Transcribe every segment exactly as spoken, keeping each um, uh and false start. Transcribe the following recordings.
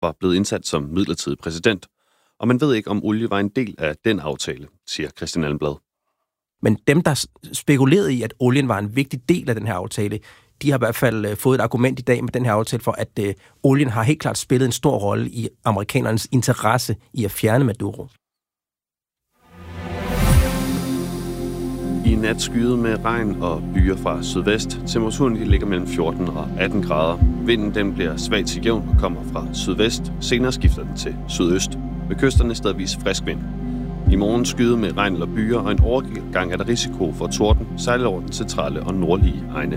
var blevet indsat som midlertidig præsident, og man ved ikke, om olie var en del af den aftale, siger Christian Almblad. Men dem, der spekulerede i, at olien var en vigtig del af den her aftale, de har i hvert fald fået et argument i dag med den her aftale for, at øh, olien har helt klart spillet en stor rolle i amerikanernes interesse i at fjerne Maduro. I nat skyet med regn og byer fra sydvest. Temperaturen ligger mellem fjorten og atten grader. Vinden den bliver svag til jævn og kommer fra sydvest. Senere skifter den til sydøst. Ved kysterne stedvis frisk vind. I morgen skyet med regn eller byer og en overgang er der risiko for torden, særligt over den centrale og nordlige egne.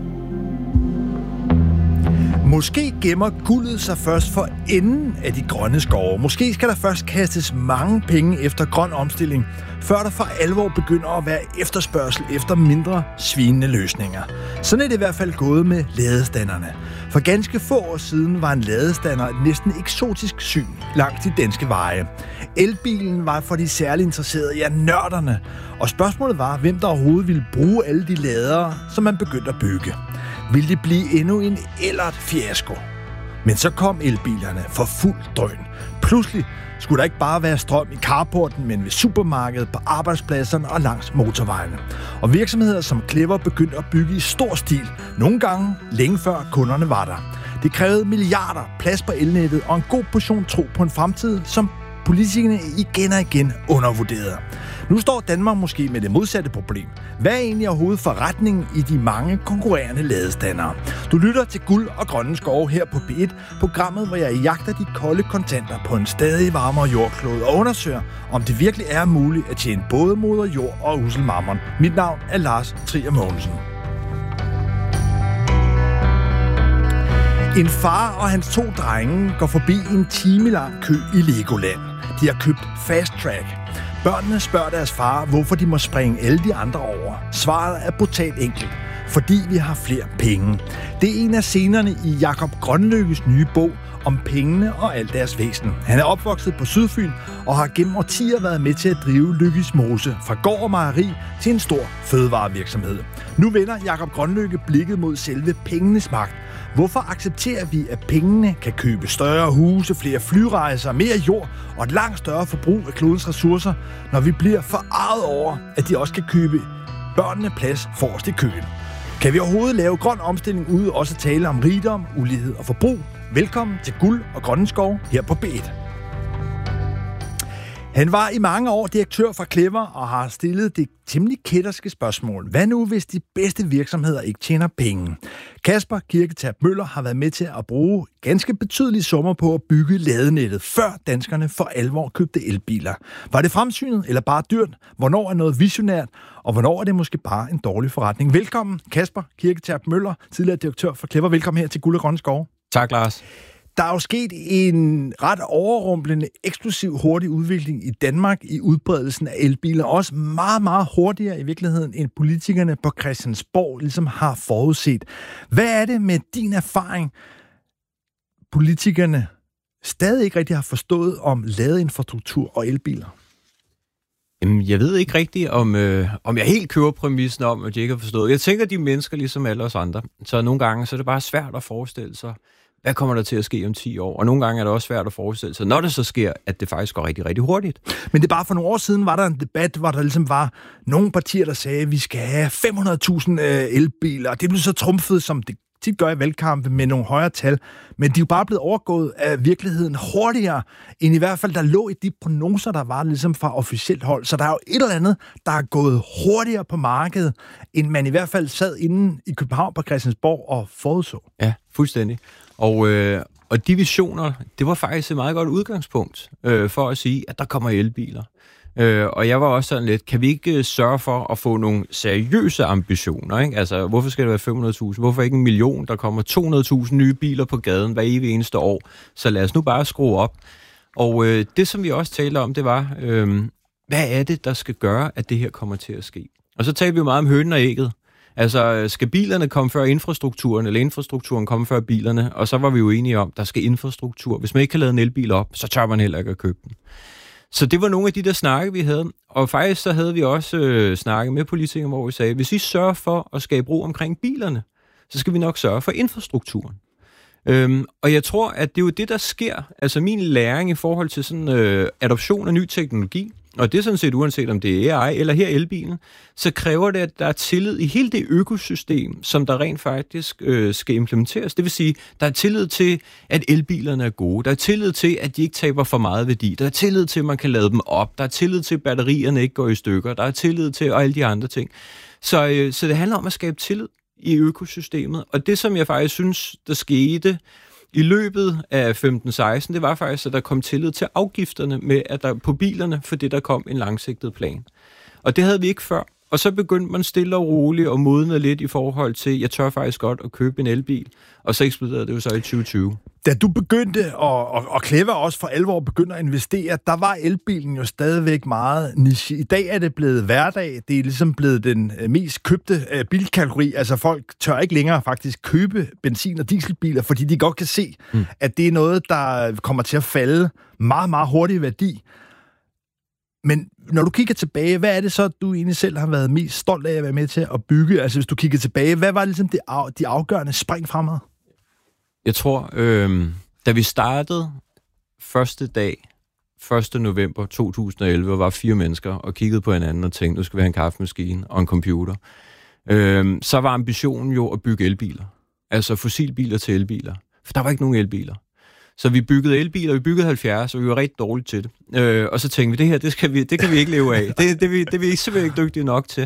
Måske gemmer guldet sig først for enden af de grønne skove. Måske skal der først kastes mange penge efter grøn omstilling, før der for alvor begynder at være efterspørgsel efter mindre svinende løsninger. Sådan er det i hvert fald gået med ladestanderne. For ganske få år siden var en ladestander et næsten eksotisk syn langs de danske veje. Elbilen var for de særligt interesserede, ja nørderne. Og spørgsmålet var, hvem der overhovedet ville bruge alle de ladere, som man begyndte at bygge. Ville det blive endnu en ellert fiasko? Men så kom elbilerne for fuld drøn. Pludselig skulle der ikke bare være strøm i carporten, men ved supermarkedet, på arbejdspladserne og langs motorvejene. Og virksomheder som Clever begyndte at bygge i stor stil, nogle gange længe før kunderne var der. Det krævede milliarder, plads på elnettet og en god portion tro på en fremtid, som politikerne igen og igen undervurderede. Nu står Danmark måske med det modsatte problem. Hvad er egentlig overhovedet forretningen i de mange konkurrerende ladestandere? Du lytter til Guld og Grønne Skove her på P et, programmet, hvor jeg jagter de kolde kontanter på en stadig varmere jordklode og undersøger, om det virkelig er muligt at tjene både moder jord og usel mammon. Mit navn er Lars Trier Mogensen. En far og hans to drenge går forbi en timelang kø i Legoland. De har købt Fast Track. Børnene spørger deres far, hvorfor de må springe alle de andre over. Svaret er brutalt enkelt. Fordi vi har flere penge. Det er en af scenerne i Jakob Grønlykkes nye bog om pengene og alt deres væsen. Han er opvokset på Sydfyn og har gennem årtier været med til at drive Lykkes Mose fra gård og mejeri til en stor fødevarevirksomhed. Nu vender Jakob Grønlykke blikket mod selve pengenes magt. Hvorfor accepterer vi, at pengene kan købe større huse, flere flyrejser, mere jord og et langt større forbrug af klodens ressourcer, når vi bliver forarget over, at de også kan købe børnene plads forrest i køen? Kan vi overhovedet lave grøn omstilling ude og også tale om rigdom, ulighed og forbrug? Velkommen til Guld og Grønne Skove her på P et. Han var i mange år direktør for Clever og har stillet det temmelig kætterske spørgsmål. Hvad nu, hvis de bedste virksomheder ikke tjener penge? Kasper Kirketab Møller har været med til at bruge ganske betydelige summer på at bygge ladenettet, før danskerne for alvor købte elbiler. Var det fremsynet eller bare dyrt? Hvornår er noget visionært? Og hvornår er det måske bare en dårlig forretning? Velkommen, Kasper Kirketab Møller, tidligere direktør for Clever. Velkommen her til Guld og Grønne Skove. Tak, Lars. Der er jo sket en ret overrumplende, eksplosiv hurtig udvikling i Danmark i udbredelsen af elbiler. Også meget, meget hurtigere i virkeligheden, end politikerne på Christiansborg ligesom har forudset. Hvad er det med din erfaring, politikerne stadig ikke rigtig har forstået om ladeinfrastruktur og elbiler? Jamen, jeg ved ikke rigtigt, om, øh, om jeg helt køber præmissen om, at jeg ikke har forstået. Jeg tænker, de mennesker ligesom alle os andre. Så nogle gange så er det bare svært at forestille sig, hvad kommer der til at ske om ti år? Og nogle gange er det også svært at forestille sig, når det så sker, at det faktisk går rigtig, rigtig hurtigt. Men det er bare for nogle år siden, var der en debat, hvor der ligesom var nogle partier, der sagde, at vi skal have fem hundrede tusind elbiler. Og det blev så trumfet, som det tit gør i valgkampe, med nogle højere tal. Men de er jo bare blevet overgået af virkeligheden hurtigere, end i hvert fald der lå i de prognoser, der var ligesom fra officielt hold. Så der er jo et eller andet, der er gået hurtigere på markedet, end man i hvert fald sad inde i København på Christiansborg og forudså. Ja, fuldstændig. Og, øh, og de visioner, det var faktisk et meget godt udgangspunkt øh, for at sige, at der kommer elbiler. Øh, og jeg var også sådan lidt, kan vi ikke sørge for at få nogle seriøse ambitioner? Ikke? Altså, hvorfor skal det være fem hundrede tusind? Hvorfor ikke en million? Der kommer to hundrede tusind nye biler på gaden hver evig eneste år. Så lad os nu bare skrue op. Og øh, det, som vi også talte om, det var, øh, hvad er det, der skal gøre, at det her kommer til at ske? Og så talte vi meget om hønen og ægget. Altså, skal bilerne komme før infrastrukturen, eller infrastrukturen komme før bilerne? Og så var vi jo enige om, der skal infrastruktur. Hvis man ikke kan lade en elbil op, så tør man heller ikke at købe den. Så det var nogle af de der snakke, vi havde. Og faktisk så havde vi også øh, snakket med politikere, hvor vi sagde, hvis I sørger for at skabe ro omkring bilerne, så skal vi nok sørge for infrastrukturen. Øhm, og jeg tror, at det er jo det, der sker. Altså min læring i forhold til sådan øh, adoption af ny teknologi, og det er sådan set uanset om det er A I eller her elbilen, så kræver det, at der er tillid i hele det økosystem, som der rent faktisk øh, skal implementeres. Det vil sige, der er tillid til, at elbilerne er gode. Der er tillid til, at de ikke taber for meget værdi. Der er tillid til, at man kan lade dem op. Der er tillid til, at batterierne ikke går i stykker. Der er tillid til, og alle de andre ting. Så, øh, så det handler om at skabe tillid i økosystemet. Og det, som jeg faktisk synes, der skete i løbet af femten seksten, det var faktisk, at der kom tillid til afgifterne med, at der på bilerne, fordi der kom en langsigtet plan. Og det havde vi ikke før. Og så begyndte man stille og roligt og modne lidt i forhold til, jeg tør faktisk godt at købe en elbil. Og så eksploderede det jo så i tyve tyve. Da du begyndte, og, og, og Clever også for alvor begynder at investere, der var elbilen jo stadigvæk meget niche. I dag er det blevet hverdag. Det er ligesom blevet den mest købte uh, bilkategori. Altså folk tør ikke længere faktisk købe benzin- og dieselbiler, fordi de godt kan se, mm. at det er noget, der kommer til at falde meget, meget hurtigt i værdi. Men når du kigger tilbage, hvad er det så, du egentlig selv har været mest stolt af at være med til at bygge? Altså hvis du kigger tilbage, hvad var ligesom det af, de afgørende spring fremad? Jeg tror, øh, da vi startede første dag, første november to tusind og elleve, var fire mennesker og kiggede på hinanden og tænkte, nu skal vi have en kaffemaskine og en computer. Øh, så var ambitionen jo at bygge elbiler. Altså fossilbiler til elbiler. For der var ikke nogen elbiler. Så vi byggede elbiler, vi byggede halvfjerds, og vi var rigtig dårlige til det. Øh, og så tænkte vi, det her, det, skal vi, det kan vi ikke leve af. Det, det, vi, det er vi simpelthen ikke dygtige nok til.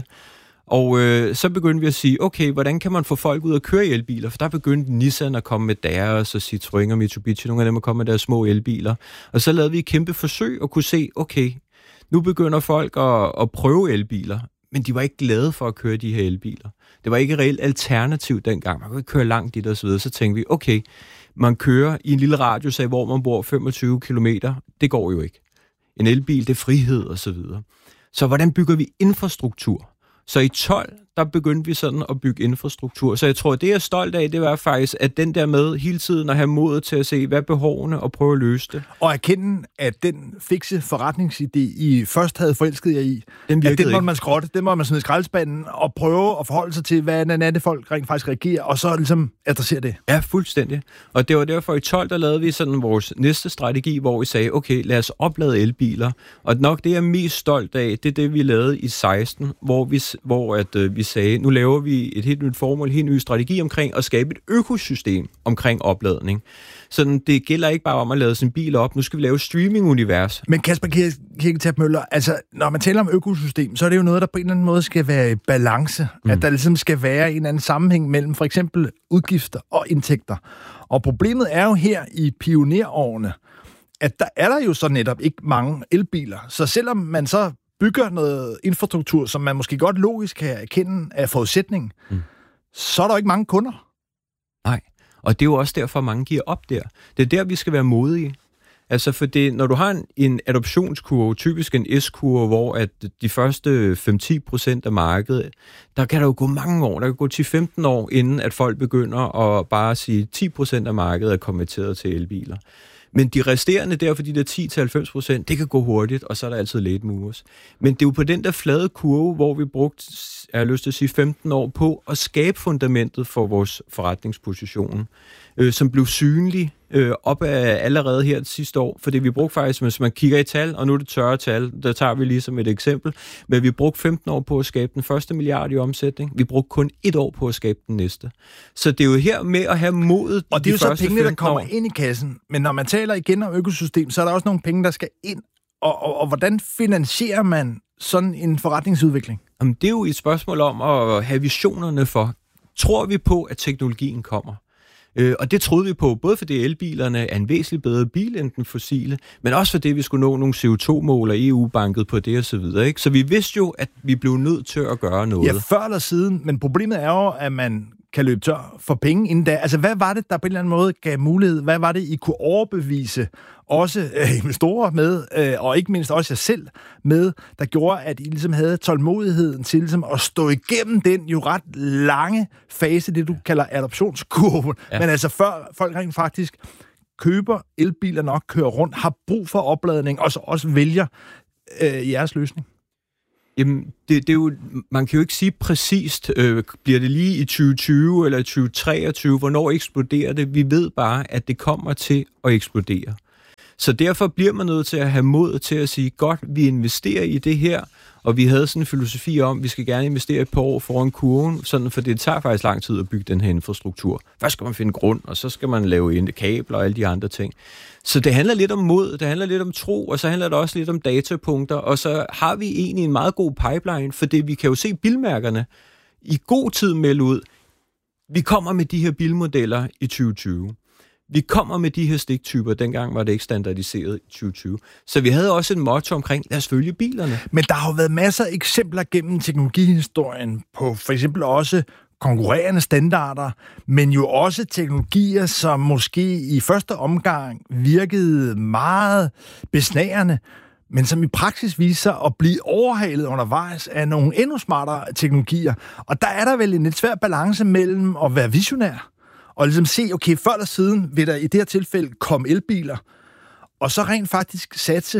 Og øh, så begyndte vi at sige, okay, hvordan kan man få folk ud at køre i elbiler? For der begyndte Nissan at komme med deres, og Citroën og Mitsubishi, nogle af dem at komme med deres små elbiler. Og så lavede vi et kæmpe forsøg og kunne se, okay, nu begynder folk at, at prøve elbiler, men de var ikke glade for at køre de her elbiler. Det var ikke et reelt alternativ dengang. Man kunne ikke køre langt i det og så videre. Så tænkte vi, okay, man kører i en lille radius af, hvor man bor femogtyve kilometer. Det går jo ikke. En elbil, det er frihed og så videre. Så hvordan bygger vi infrastruktur? Så i tolv, der begyndte vi sådan at bygge infrastruktur. Så jeg tror, det jeg er stolt af, det var faktisk, at den der med hele tiden at have mod til at se, hvad er behovene, og prøve at løse det. Og erkende, at den fikse forretningsidé, I først havde forelsket jer i, den at den må man skrotte, den må man smide i skraldespanden, og prøve at forholde sig til, hvad den anden folk rent faktisk reagerer, og så ligesom adressere det. Ja, fuldstændig. Og det var derfor i tolv, der lavede vi sådan vores næste strategi, hvor vi sagde, okay, lad os oplade elbiler. Og nok det, jeg er mest stolt af, det er det, vi lavede i seksten, hvor vi, hvor at, øh, vi sagde, nu laver vi et helt nyt formål, en helt ny strategi omkring at skabe et økosystem omkring opladning. Så det gælder ikke bare om at lade sin bil op, nu skal vi lave streaming-univers. Men Kasper Kirketab Møller, altså når man taler om økosystem, så er det jo noget, der på en eller anden måde skal være i balance. Mm. At der ligesom skal være en eller anden sammenhæng mellem for eksempel udgifter og indtægter. Og problemet er jo her i pionerårene, at der er der jo så netop ikke mange elbiler. Så selvom man så bygger noget infrastruktur, som man måske godt logisk kan erkende af forudsætningen, mm. så er der ikke mange kunder. Nej, og det er jo også derfor, mange giver op der. Det er der, vi skal være modige. Altså, for det, når du har en, en adoptionskurve, typisk en S-kurve, hvor at de første fem til ti procent af markedet, der kan der jo gå mange år, der kan gå til femten år, inden at folk begynder at bare sige, ti procent af markedet er konverteret til elbiler. Men de resterende der, for de der ti til halvfems procent, det kan gå hurtigt, og så er der altid late movers. Men det er jo på den der flade kurve, hvor vi brugt, jeg har lyst til at sige, femten år på at skabe fundamentet for vores forretningsposition, øh, som blev synlig øh, op af allerede her sidste år. Fordi vi brugte faktisk, hvis man kigger i tal, og nu er det tørre tal, der tager vi lige som et eksempel, men vi brugte femten år på at skabe den første milliard i omsætning. Vi brugte kun et år på at skabe den næste. Så det er jo her med at have modet. Og det er de jo så pengene, der kommer år. ind i kassen. Men når man taler igen om økosystem, så er der også nogle penge, der skal ind. Og, og, og hvordan finansierer man sådan en forretningsudvikling? Jamen, det er jo et spørgsmål om at have visionerne for. Tror vi på, at teknologien kommer? Øh, og det troede vi på, både fordi elbilerne er en væsentligt bedre bil end den fossile, men også fordi vi skulle nå nogle C O to mål, og E U banket på det og så videre. Ikke? Så vi vidste jo, at vi blev nødt til at gøre noget. Ja, før eller siden, men problemet er jo, at man kan løbe tør for penge inden da. Altså, hvad var det, der på en eller anden måde gav mulighed? Hvad var det, I kunne overbevise også øh, investorer med, øh, og ikke mindst også jer selv med, der gjorde, at I ligesom havde tålmodigheden til ligesom at stå igennem den jo ret lange fase, det du kalder adoptionskurven. Ja. Men altså, før folk rent faktisk køber elbiler nok, kører rundt, har brug for opladning, og så også vælger øh, jeres løsning? Jamen, det, det er jo, man kan jo ikke sige præcist, øh, bliver det lige i tyve tyve eller tyve treogtyve, hvornår eksploderer det? Vi ved bare, at det kommer til at eksplodere. Så derfor bliver man nødt til at have mod til at sige, godt, vi investerer i det her, og vi havde sådan en filosofi om, at vi skal gerne investere et par år foran kurven, sådan, for det tager faktisk lang tid at bygge den her infrastruktur. Først skal man finde grund, og så skal man lave kabler og alle de andre ting. Så det handler lidt om mod, det handler lidt om tro, og så handler det også lidt om datapunkter, og så har vi egentlig en meget god pipeline, for det vi kan jo se bilmærkerne i god tid melde ud. Vi kommer med de her bilmodeller i tyve tyve. Vi kommer med de her stiktyper, dengang var det ikke standardiseret i tyve tyve. Så vi havde også et motto omkring, lad os følge bilerne. Men der har jo været masser af eksempler gennem teknologihistorien på for eksempel også konkurrerende standarder, men jo også teknologier, som måske i første omgang virkede meget besnærende, men som i praksis viser at blive overhalet undervejs af nogle endnu smartere teknologier. Og der er der vel en lidt svær balance mellem at være visionær og ligesom se, okay, før eller siden vil der i det her tilfælde komme elbiler, og så rent faktisk satse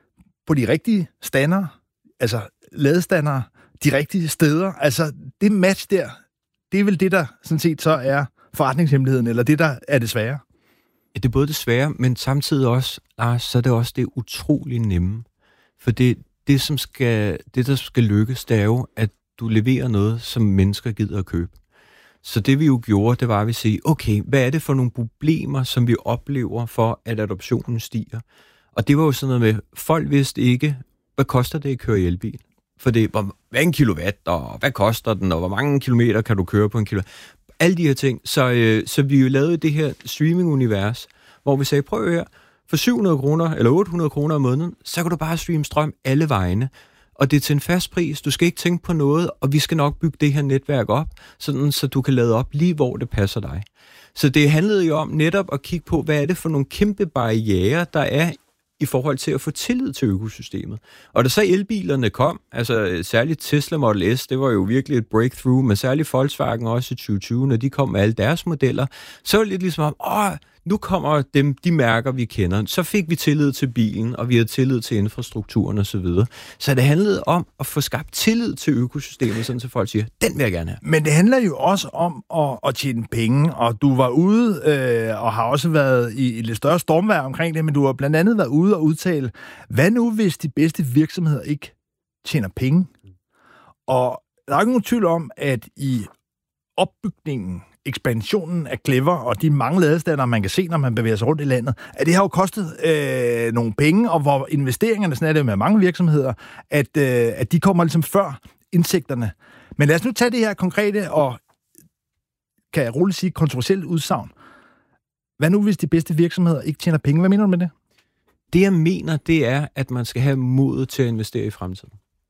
på de rigtige standere, altså ladestandere, de rigtige steder. Altså det match der, det er vel det, der sådan set så er forretningshemmeligheden, eller det, der er det svære. Ja, det er både det svære, men samtidig også, Lars, så er det også det utrolig nemme. For det, det, som skal, det, der skal lykkes, det er jo, at du leverer noget, som mennesker gider at købe. Så det vi jo gjorde, det var at vi sige, okay, hvad er det for nogle problemer, som vi oplever for, at adoptionen stiger? Og det var jo sådan noget med, folk vidste ikke, hvad koster det at køre i elbil? For det var, hvad er en kilowatt, og hvad koster den, og hvor mange kilometer kan du køre på en kilowatt? Alle de her ting. Så, øh, så vi jo lavede det her streaming-univers, hvor vi sagde, prøv her, for syv hundrede kroner eller otte hundrede kroner om måneden, så kan du bare streame strøm alle vegne. Og det er til en fast pris. Du skal ikke tænke på noget, og vi skal nok bygge det her netværk op, sådan, så du kan lade op lige, hvor det passer dig. Så det handlede jo om netop at kigge på, hvad er det for nogle kæmpe barrierer, der er i forhold til at få tillid til økosystemet. Og da så elbilerne kom, altså særligt Tesla Model S, det var jo virkelig et breakthrough, men særligt Volkswagen også i tyve tyve, når de kom med alle deres modeller, så var det lidt ligesom om, åh, nu kommer dem, de mærker, vi kender. Så fik vi tillid til bilen, og vi havde tillid til infrastrukturen osv. Så, videre. Så det handlede om at få skabt tillid til økosystemet, sådan så folk siger, den vil jeg gerne have. Men det handler jo også om at, at tjene penge, og du var ude, øh, og har også været i et lidt større stormvejr omkring det, men du har blandt andet været ude og udtale, hvad nu hvis de bedste virksomheder ikke tjener penge? Og der er ikke nogen tvivl om, at i opbygningen, ekspansionen af Clever og de mange ladestandere, man kan se, når man bevæger sig rundt i landet, at det har jo kostet øh, nogle penge, og hvor investeringerne, sådan er det med mange virksomheder, at, øh, at de kommer ligesom før indtægterne. Men lad os nu tage det her konkrete og, kan jeg roligt sige, kontroversielt udsagn. Hvad nu, hvis de bedste virksomheder ikke tjener penge? Hvad mener du med det? Det, jeg mener, det er, at man skal have modet til at investere i fremtiden.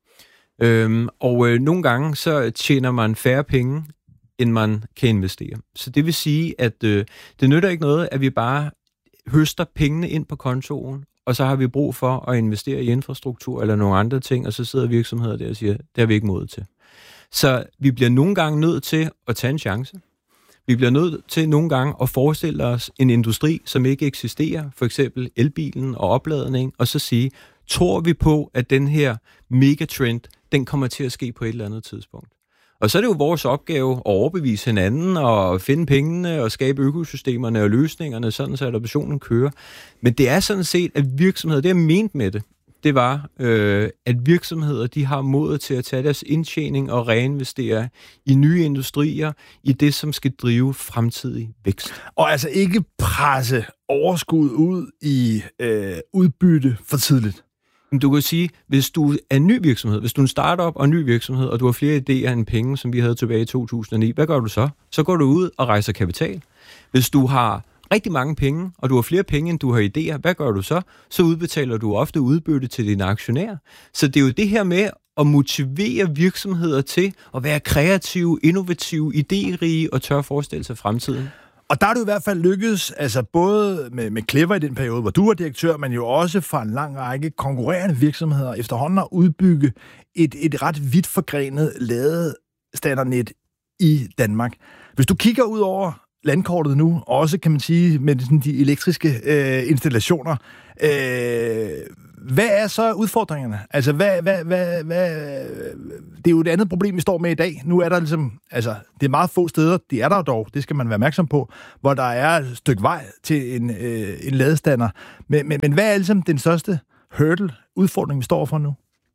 Øhm, og øh, nogle gange, så tjener man færre penge, end man kan investere. Så det vil sige, at øh, det nytter ikke noget, at vi bare høster pengene ind på kontoen, og så har vi brug for at investere i infrastruktur eller nogle andre ting, og så sidder virksomheder der og siger, det har vi ikke mod til. Så vi bliver nogle gange nødt til at tage en chance. Vi bliver nødt til nogle gange at forestille os en industri, som ikke eksisterer, for eksempel elbilen og opladning, og så sige, tror vi på, at den her megatrend, den kommer til at ske på et eller andet tidspunkt. Og så er det jo vores opgave at overbevise hinanden og finde pengene og skabe økosystemerne og løsningerne, sådan så adoptionen kører. Men det er sådan set, at virksomheder, det er ment med det, det var, øh, at virksomheder, de har modet til at tage deres indtjening og reinvestere i nye industrier, i det, som skal drive fremtidig vækst. Og altså ikke presse overskud ud i øh, udbytte for tidligt. Du kan sige, hvis du er en ny virksomhed, hvis du er en startup og en ny virksomhed, og du har flere idéer end penge, som vi havde tilbage i to tusind og ni, hvad gør du så? Så går du ud og rejser kapital. Hvis du har rigtig mange penge, og du har flere penge, end du har idéer, hvad gør du så? Så udbetaler du ofte udbytte til dine aktionærer. Så det er jo det her med at motivere virksomheder til at være kreative, innovative, idérige og tør forestille sig fremtiden. Og der er du i hvert fald lykkedes, altså både med, med Clever i den periode, hvor du var direktør, men jo også fra en lang række konkurrerende virksomheder efterhånden at udbygge et, et ret vidt forgrenet ladestandernet i Danmark. Hvis du kigger ud over landkortet nu, også kan man sige med sådan de elektriske øh, installationer, øh, hvad er så udfordringerne? Altså, hvad, hvad, hvad, hvad, det er jo et andet problem, vi står med i dag. Nu er der ligesom, altså, det er meget få steder, de er der dog, det skal man være opmærksom på, hvor der er et stykke vej til en, øh, en ladestander. Men, men, men hvad er ligesom den største hurdle, udfordring, vi står for nu?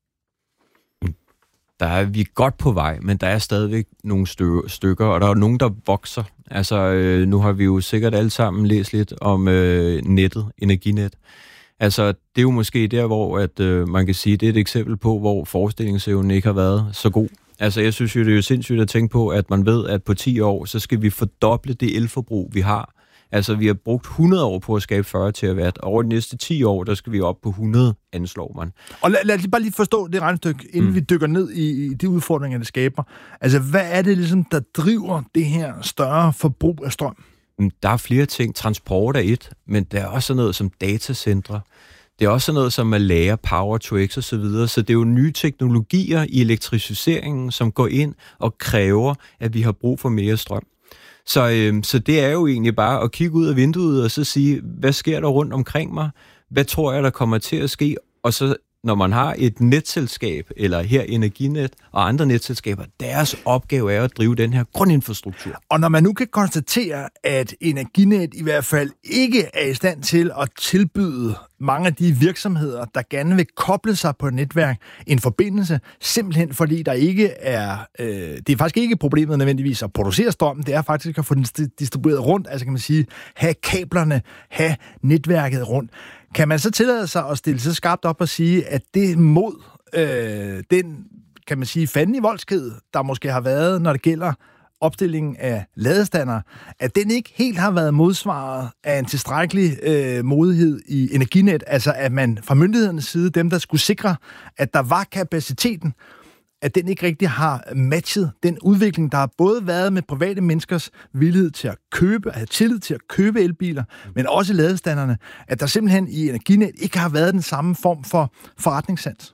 Der er vi godt på vej, men der er stadigvæk nogle stø- stykker, og der er nogen, der vokser. Altså, øh, nu har vi jo sikkert alle sammen læst lidt om øh, nettet, Energinet. Altså, det er jo måske der, hvor at, øh, man kan sige, det er et eksempel på, hvor forestillingsevnen ikke har været så god. Altså, jeg synes jo, det er jo sindssygt at tænke på, at man ved, at på ti år, så skal vi fordoble det elforbrug, vi har. Altså, vi har brugt hundrede år på at skabe fyrre terawatt, og over de næste ti år, der skal vi op på hundrede, anslår man. Og lad, lad os bare lige forstå det regnestykke, inden mm. vi dykker ned i, i de udfordringer, det skaber. Altså, hvad er det ligesom, der driver det her større forbrug af strøm? Der er flere ting. Transport er et, men der er også noget som datacentre. Det er også noget som at lære power to x og så videre. Så det er jo nye teknologier i elektrificeringen, som går ind og kræver, at vi har brug for mere strøm. Så, øh, så det er jo egentlig bare at kigge ud af vinduet og så sige, hvad sker der rundt omkring mig? Hvad tror jeg, der kommer til at ske? Og så når man har et netselskab, eller her Energinet og andre netselskaber, deres opgave er at drive den her grundinfrastruktur. Og når man nu kan konstatere, at Energinet i hvert fald ikke er i stand til at tilbyde mange af de virksomheder, der gerne vil koble sig på et netværk, en forbindelse, simpelthen fordi der ikke er... Øh, det er faktisk ikke problemet nødvendigvis at producere strømmen, det er faktisk at få den distribueret rundt, altså kan man sige, have kablerne, have netværket rundt. Kan man så tillade sig at stille sig skarpt op og sige, at det mod øh, den, kan man sige, fanden i voldsked, der måske har været, når det gælder opstillingen af ladestander, at den ikke helt har været modsvaret af en tilstrækkelig øh, modighed i Energinet, altså at man fra myndighedernes side, dem der skulle sikre, at der var kapaciteten, at den ikke rigtig har matchet den udvikling, der har både været med private menneskers villighed til at købe, at have tillid til at købe elbiler, men også ladestanderne, at der simpelthen i Energinet ikke har været den samme form for forretningssans.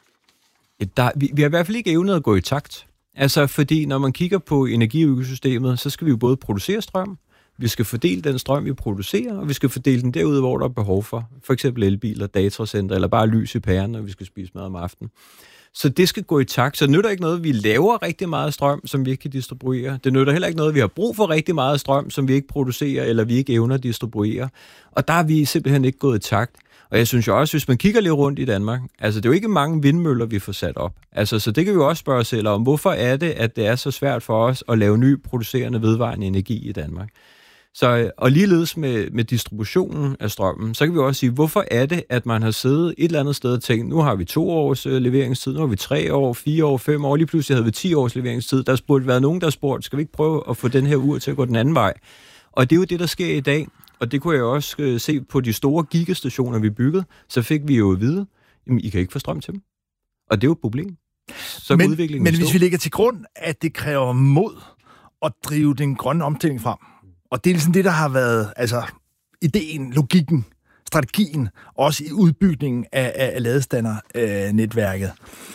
Der, vi, vi har i hvert fald ikke evnet at gå i takt. Altså, fordi når man kigger på energiøkosystemet, så skal vi jo både producere strøm, vi skal fordele den strøm, vi producerer, og vi skal fordele den derude, hvor der er behov for. For eksempel elbiler, datacenter, eller bare lys i pæren, når vi skal spise mad om aftenen. Så det skal gå i takt. Så det nytter ikke noget, vi laver rigtig meget strøm, som vi ikke kan distribuere. Det nytter heller ikke noget, vi har brug for rigtig meget strøm, som vi ikke producerer, eller vi ikke evner at distribuere. Og der er vi simpelthen ikke gået i takt. Og jeg synes jo også, hvis man kigger lidt rundt i Danmark, altså det er jo ikke mange vindmøller, vi får sat op. Altså, så det kan vi jo også spørge os selv om, hvorfor er det, at det er så svært for os at lave ny producerende vedvarende energi i Danmark? Så, og ligeledes med, med distributionen af strømmen, så kan vi også sige, hvorfor er det, at man har siddet et eller andet sted og tænkt, nu har vi to års øh, leveringstid, nu har vi tre år, fire år, fem år, lige pludselig havde vi ti års leveringstid. Der burde være nogen, der spurgte, skal vi ikke prøve at få den her ur til at gå den anden vej? Og det er jo det, der sker i dag, og det kunne jeg også øh, se på de store gigastationer, vi byggede, så fik vi jo at vide, jamen, I kan ikke få strøm til dem. Og det er jo et problem. Så men udviklingen men hvis vi lægger til grund, at det kræver mod at drive den grønne omstilling frem, og det er ligesom det, der har været altså, ideen, logikken, strategien, også i udbygningen af, af, af ladestandernetværket.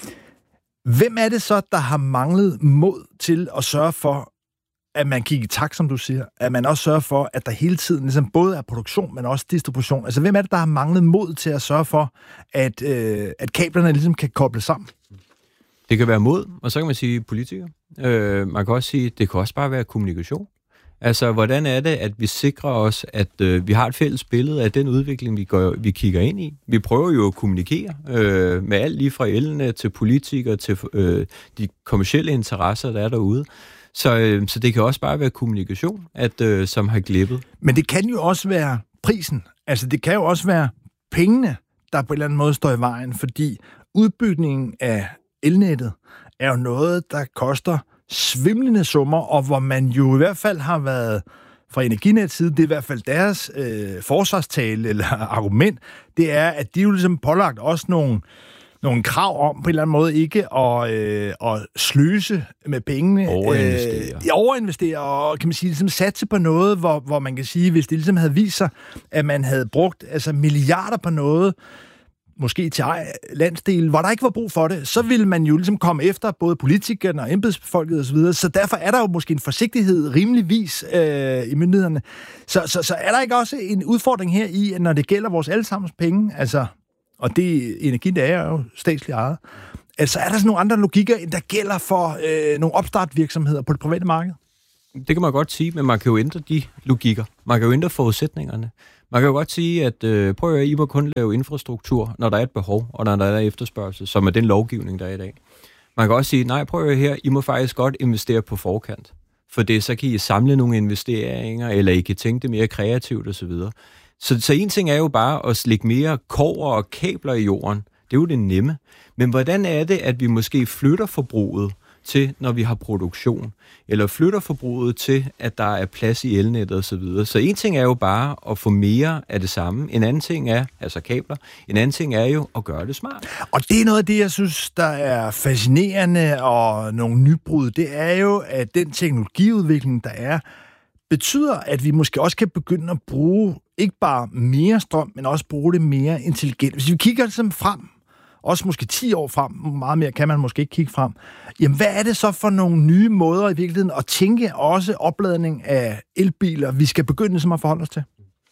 Øh, Hvem er det så, der har manglet mod til at sørge for, at man kigger i takt, som du siger, at man også sørger for, at der hele tiden ligesom både er produktion, men også distribution? Altså, hvem er det, der har manglet mod til at sørge for, at, øh, at kablerne ligesom kan kobles sammen? Det kan være mod, og så kan man sige politikere. Øh, man kan også sige, det kan også bare være kommunikation. Altså, hvordan er det, at vi sikrer os, at øh, vi har et fælles billede af den udvikling, vi, går, vi kigger ind i? Vi prøver jo at kommunikere øh, med alt lige fra elnet til politikere til øh, de kommercielle interesser, der er derude. Så, øh, så det kan også bare være kommunikation, at, øh, som har glippet. Men det kan jo også være prisen. Altså, det kan jo også være pengene, der på en eller anden måde står i vejen, fordi udbygningen af elnettet er jo noget, der koster svimlende summer, og hvor man jo i hvert fald har været fra Energinets side, det er i hvert fald deres øh, forsvarstale eller argument, det er, at de jo ligesom pålagt også nogle, nogle krav om på en eller anden måde ikke at, øh, at sløse med pengene. Overinvestere. Øh, overinvestere, og kan man sige, ligesom satse på noget, hvor, hvor man kan sige, hvis det ligesom havde vist sig, at man havde brugt altså milliarder på noget, måske til landsdel, hvor der ikke var brug for det, så ville man jo ligesom komme efter både politikerne og embedsfolket osv., så, så derfor er der jo måske en forsigtighed rimeligvis øh, i myndighederne. Så, så, så er der ikke også en udfordring her i, at når det gælder vores allesammens penge, altså og det energi, der er jo statsligt ejet. Altså er der sådan nogle andre logikker, end der gælder for øh, nogle opstartvirksomheder på det private marked? Det kan man godt sige, men man kan jo ændre de logikker. Man kan jo ændre forudsætningerne. Man kan jo godt sige, at øh, prøv at I må kun lave infrastruktur, når der er et behov, og når der er efterspørgsel, som er den lovgivning, der er i dag. Man kan også sige, nej, prøv at her, I må faktisk godt investere på forkant. For det, så kan I samle nogle investeringer, eller I kan tænke det mere kreativt osv. Så, så en ting er jo bare at lægge mere kobber og kabler i jorden. Det er jo det nemme. Men hvordan er det, at vi måske flytter forbruget til, når vi har produktion, eller flytter forbruget til, at der er plads i elnettet og så videre. Så en ting er jo bare at få mere af det samme. En anden ting er, altså kabler, en anden ting er jo at gøre det smart. Og det er noget af det, jeg synes, der er fascinerende og nogle nybrud. Det er jo, at den teknologiudvikling, der er, betyder, at vi måske også kan begynde at bruge ikke bare mere strøm, men også bruge det mere intelligent. Hvis vi kigger ligesom frem, også måske ti år frem, meget mere kan man måske ikke kigge frem, jamen hvad er det så for nogle nye måder i virkeligheden at tænke også opladning af elbiler, vi skal begynde som at forholde os til?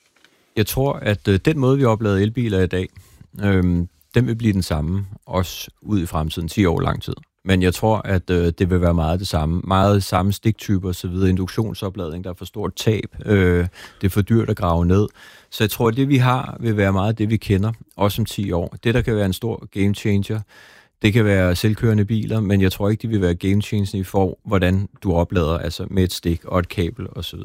Jeg tror, at øh, den måde, vi oplader elbiler i dag, øh, den vil blive den samme, også ud i fremtiden, ti år lang tid. Men jeg tror, at øh, det vil være meget det samme. Meget samme stiktyper osv. Induktionsopladning, der er for stort tab. Øh, det er for dyrt at grave ned. Så jeg tror, at det vi har, vil være meget det, vi kender, også om ti år. Det, der kan være en stor game changer, det kan være selvkørende biler, men jeg tror ikke, det vil være game changer i for, hvordan du oplader, altså med et stik og et kabel osv.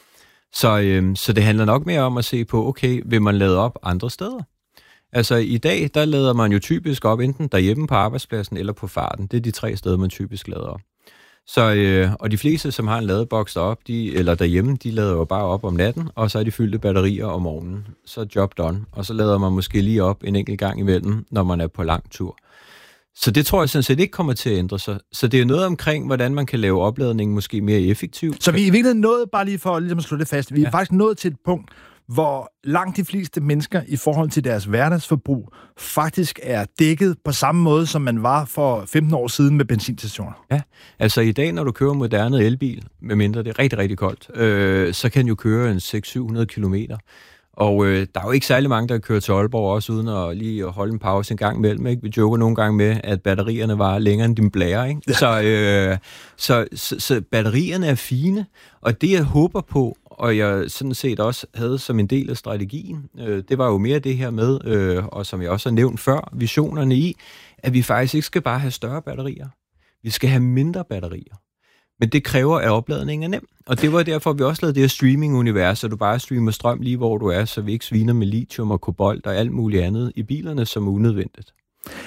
Så, øh, så det handler nok mere om at se på, okay, vil man lade op andre steder? Altså i dag, der lader man jo typisk op enten derhjemme på arbejdspladsen eller på farten. Det er de tre steder, man typisk lader op. Så, øh, og de fleste, som har en ladeboks derop, de, eller derhjemme, de lader jo bare op om natten, og så er de fyldte batterier om morgenen. Så er job done. Og så lader man måske lige op en enkelt gang imellem, når man er på lang tur. Så det tror jeg sådan set ikke kommer til at ændre sig. Så det er noget omkring, hvordan man kan lave opladningen måske mere effektivt. Så vi er i virkeligheden nået, bare lige for ligesom at slå det fast, vi er ja. faktisk nået til et punkt, hvor langt de fleste mennesker i forhold til deres hverdagsforbrug faktisk er dækket på samme måde, som man var for femten år siden med benzinstationer. Ja, altså i dag, når du kører moderne elbil, medmindre det er rigtig, rigtig koldt, øh, så kan du jo køre en seks til syv hundrede kilometer. Og øh, der er jo ikke særlig mange, der kører til Aalborg også, uden at lige at holde en pause en gang imellem. Ikke? Vi joker nogle gange med, at batterierne var længere end din blære. Ikke? Ja. Så, øh, så, så, så batterierne er fine, og det jeg håber på, og jeg sådan set også havde som en del af strategien, øh, det var jo mere det her med, øh, og som jeg også har nævnt før, visionerne i, at vi faktisk ikke skal bare have større batterier. Vi skal have mindre batterier. Men det kræver, at opladningen er nem. Og det var derfor, vi også lavede det her streaming-univers, så du bare streamer strøm lige, hvor du er, så vi ikke sviner med lithium og kobolt og alt muligt andet i bilerne, som er unødvendigt.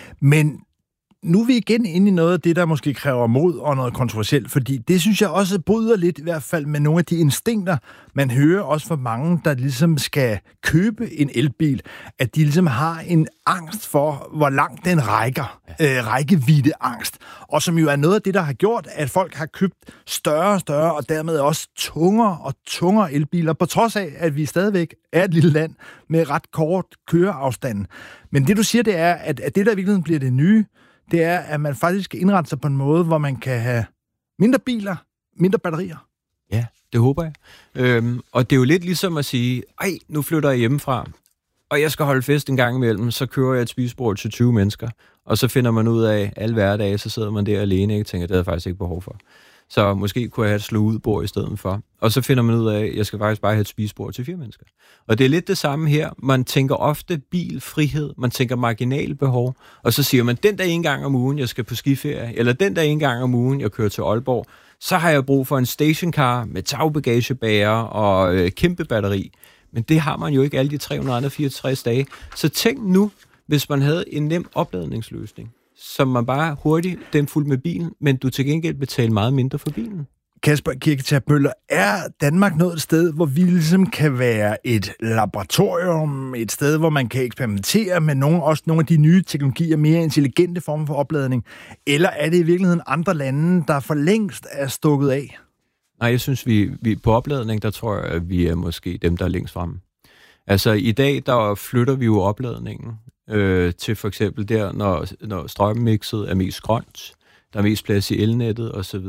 Men nu er vi igen inde i noget af det, der måske kræver mod og noget kontroversielt, fordi det synes jeg også bryder lidt i hvert fald med nogle af de instinkter, man hører også fra mange, der ligesom skal købe en elbil, at de ligesom har en angst for, hvor langt den rækker, ja. øh, rækkevidde angst, og som jo er noget af det, der har gjort, at folk har købt større og større, og dermed også tungere og tungere elbiler, på trods af, at vi stadigvæk er et lille land med ret kort køreafstand. Men det du siger, det er, at, at det der i virkeligheden bliver det nye, det er, at man faktisk skal indrette sig på en måde, hvor man kan have mindre biler, mindre batterier. Ja, det håber jeg. Øhm, og det er jo lidt ligesom at sige, ej, nu flytter jeg hjemmefra, og jeg skal holde fest en gang imellem, så kører jeg et spisebord til tyve mennesker, og så finder man ud af, alle hverdage, så sidder man der alene, og tænker, det har jeg faktisk ikke behov for. Så måske kunne jeg have et slå ud bord i stedet for. Og så finder man ud af, at jeg skal faktisk bare have et spisebord til fire mennesker. Og det er lidt det samme her. Man tænker ofte bil, frihed, man tænker marginalbehov, og så siger man, den der en gang om ugen, jeg skal på skiferie, eller den der en gang om ugen, jeg kører til Aalborg, så har jeg brug for en stationcar med tagbagagebærer og øh, kæmpe batteri. Men det har man jo ikke alle de tre hundrede og fireogtres dage. Så tænk nu, hvis man havde en nem opladningsløsning, som man bare hurtigt den fuldt med bilen, men du til gengæld betaler meget mindre for bilen. Kasper Kirketab Møller, er Danmark nået et sted, hvor vi ligesom kan være et laboratorium, et sted, hvor man kan eksperimentere med nogle, også nogle af de nye teknologier, mere intelligente former for opladning, eller er det i virkeligheden andre lande, der for længst er stukket af? Nej, jeg synes, vi, vi på opladning, der tror jeg, at vi er måske dem, der er længst fremme. Altså i dag, der flytter vi jo opladningen øh, til for eksempel der, når, når strømmixet er mest grønt, der er mest plads i elnettet osv.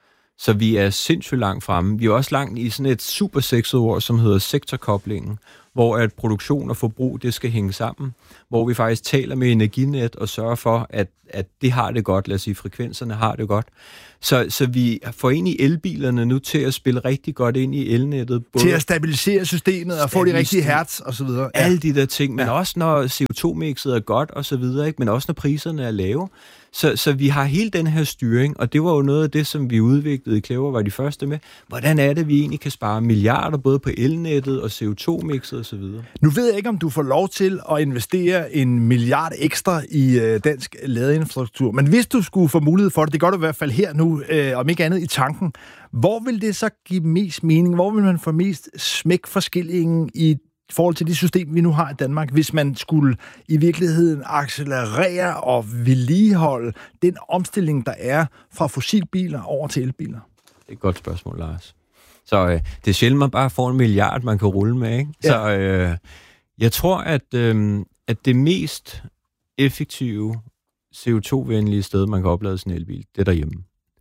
Så vi er sindssygt langt fremme. Vi er også langt i sådan et super sexet ord, som hedder sektorkoblingen, hvor at produktion og forbrug, det skal hænge sammen, hvor vi faktisk taler med Energinet og sørger for, at, at det har det godt, lad os sige, frekvenserne har det godt. Så, så vi får egentlig elbilerne nu til at spille rigtig godt ind i elnettet. Både til at stabilisere systemet og få de rigtige hertz og så videre. Ja. Alle de der ting, men ja. også når C O to mixet er godt og så videre, ikke? Men også når priserne er lave. Så, så vi har hele den her styring, og det var jo noget af det, som vi udviklede i Clever, var de første med. Hvordan er det, vi egentlig kan spare milliarder både på elnettet og C O to mixet og så videre? Nu ved jeg ikke, om du får lov til at investere en milliard ekstra i øh, dansk ladeinfrastruktur, men hvis du skulle få mulighed for det, det gør du i hvert fald her nu, øh, om ikke andet i tanken, hvor vil det så give mest mening? Hvor vil man få mest smæk for skillingen i i forhold til det system, vi nu har i Danmark, hvis man skulle i virkeligheden accelerere og vedligeholde den omstilling, der er fra fossilbiler over til elbiler? Det er et godt spørgsmål, Lars. Så øh, det er sjældent, man bare får en milliard, man kan rulle med, ikke? Ja. Så øh, jeg tror, at, øh, at det mest effektive C O to venlige sted, man kan oplade sin elbil, det er derhjemme.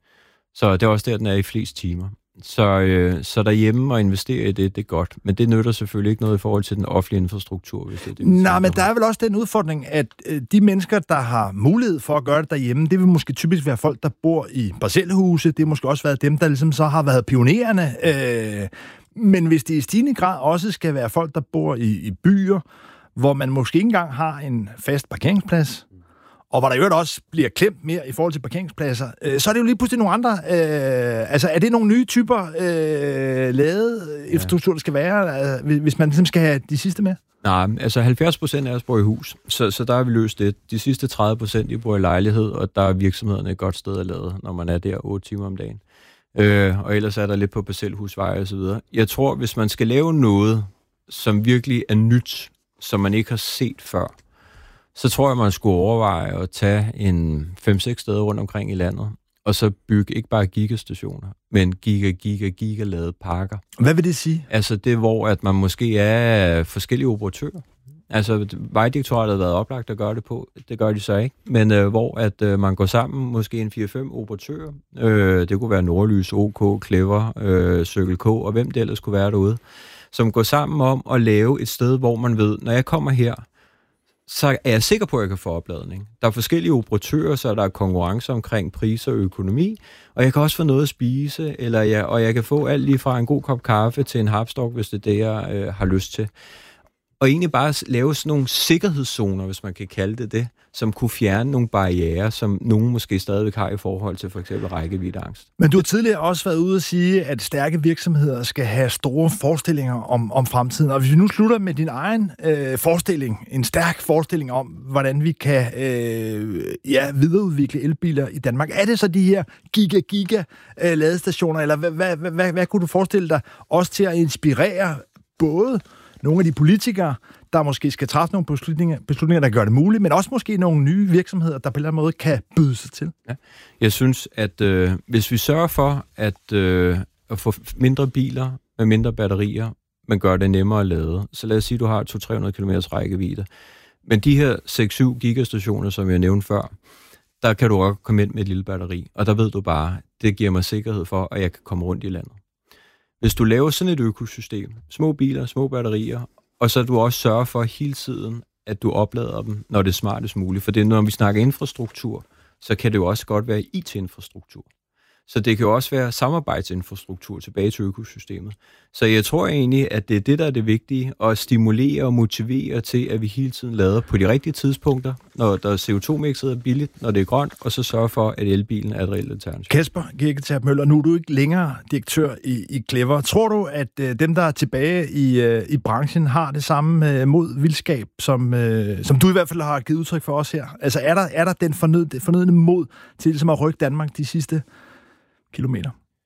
Så det er også der, den er i flest timer. Så, øh, så derhjemme og investere i det, det er godt. Men det nytter selvfølgelig ikke noget i forhold til den offentlige infrastruktur. Hvis det er det, Nej, men der er vel også den udfordring, at øh, de mennesker, der har mulighed for at gøre det derhjemme, det vil måske typisk være folk, der bor i parcelhuse. Det har måske også været dem, der ligesom så har været pionererne. Øh, men hvis det i stigende grad også skal være folk, der bor i, i byer, hvor man måske ikke engang har en fast parkeringsplads, og hvor der jo også bliver klemt mere i forhold til parkeringspladser, øh, så er det jo lige pludselig nogle andre... Øh, altså, er det nogle nye typer øh, ladeinfrastruktur, der skal være, øh, hvis man ligesom skal have de sidste med? Nej, altså halvfjerds procent af os bor i hus, så, så der har vi løst det. De sidste tredive procent, de bor i lejlighed, og der er virksomhederne et godt sted at lade, når man er der otte timer om dagen. Øh, og ellers er der lidt på parcelhusveje og så videre. Jeg tror, hvis man skal lave noget, som virkelig er nyt, som man ikke har set før, så tror jeg, man skulle overveje at tage en fem seks steder rundt omkring i landet, og så bygge ikke bare gigastationer, men giga, giga, giga ladede parker. Hvad vil det sige? Altså det, hvor at man måske er forskellige operatører. Altså Vejdirektoratet har været oplagt at gøre det på, det gør de så ikke. Men øh, hvor at øh, man går sammen, måske en fire fem operatører, øh, det kunne være Nordlys, O K, Clever, øh, Circle K, og hvem det ellers kunne være derude, som går sammen om at lave et sted, hvor man ved, når jeg kommer her, så er jeg sikker på, at jeg kan få opladning. Der er forskellige operatører, så der er konkurrence omkring priser og økonomi, og jeg kan også få noget at spise, eller jeg, og jeg kan få alt lige fra en god kop kaffe til en hapstok, hvis det er det, jeg øh, har lyst til. Og egentlig bare lave sådan nogle sikkerhedszoner, hvis man kan kalde det det, som kunne fjerne nogle barrierer, som nogen måske stadigvæk har i forhold til for eksempel rækkeviddeangst. Men du har tidligere også været ude at sige, at stærke virksomheder skal have store forestillinger om, om fremtiden. Og hvis vi nu slutter med din egen øh, forestilling, en stærk forestilling om, hvordan vi kan øh, ja, videreudvikle elbiler i Danmark, er det så de her giga-giga øh, ladestationer, eller hvad, hvad, hvad, hvad, hvad kunne du forestille dig også til at inspirere både nogle af de politikere, der måske skal træffe nogle beslutninger, beslutninger, der gør det muligt, men også måske nogle nye virksomheder, der på en eller anden måde kan byde sig til? Ja. Jeg synes, at øh, hvis vi sørger for at, øh, at få mindre biler med mindre batterier, men gør det nemmere at lade, så lad os sige, at du har to til tre hundrede kilometer rækkevidde. Men de her seks syv gigastationer, som jeg nævnte før, der kan du også komme ind med et lille batteri, og der ved du bare, det giver mig sikkerhed for, at jeg kan komme rundt i landet. Hvis du laver sådan et økosystem, små biler, små batterier, og så du også sørger for hele tiden, at du oplader dem, når det er smartest muligt. For det, når vi snakker infrastruktur, så kan det jo også godt være I T-infrastruktur. Så det kan jo også være samarbejdsinfrastruktur tilbage til økosystemet. Så jeg tror egentlig, at det er det, der er det vigtige, at stimulere og motivere til, at vi hele tiden lader på de rigtige tidspunkter, når der C O to mixet er billigt, når det er grønt, og så sørge for, at elbilen er et reelt alternativ. Kasper Kirketerp Møller, nu er du ikke længere direktør i, i Clever. Tror du, at øh, dem, der er tilbage i, øh, i branchen, har det samme øh, mod vildskab, som, øh, som du i hvert fald har givet udtryk for os her? Altså er der, er der den fornødne, fornødne mod til ligesom at rykke Danmark de sidste kilometer?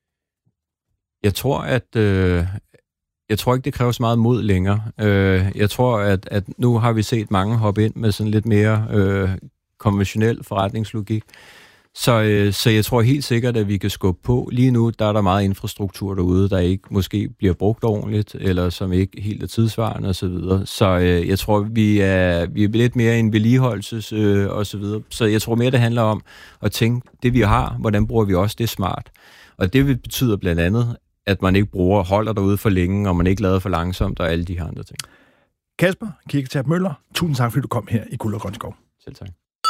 Jeg tror, at øh, jeg tror ikke, det kræver så meget mod længere. Øh, jeg tror, at, at nu har vi set mange hoppe ind med sådan lidt mere øh, konventionel forretningslogik. Så, øh, så jeg tror helt sikkert, at vi kan skubbe på. Lige nu, der er der meget infrastruktur derude, der ikke måske bliver brugt ordentligt, eller som ikke helt er tidsvarende osv. Så, så øh, jeg tror, vi er, vi er lidt mere en vedligeholdelses øh, osv. Så, så jeg tror mere, det handler om at tænke, det vi har, hvordan bruger vi også det smart. Og det betyder blandt andet, at man ikke bruger holder derude for længe, og man ikke lader for langsomt, og alle de her andre ting. Kasper Kirketab Møller, tusind tak, fordi du kom her i Guld og Grøn Skov. Selv tak.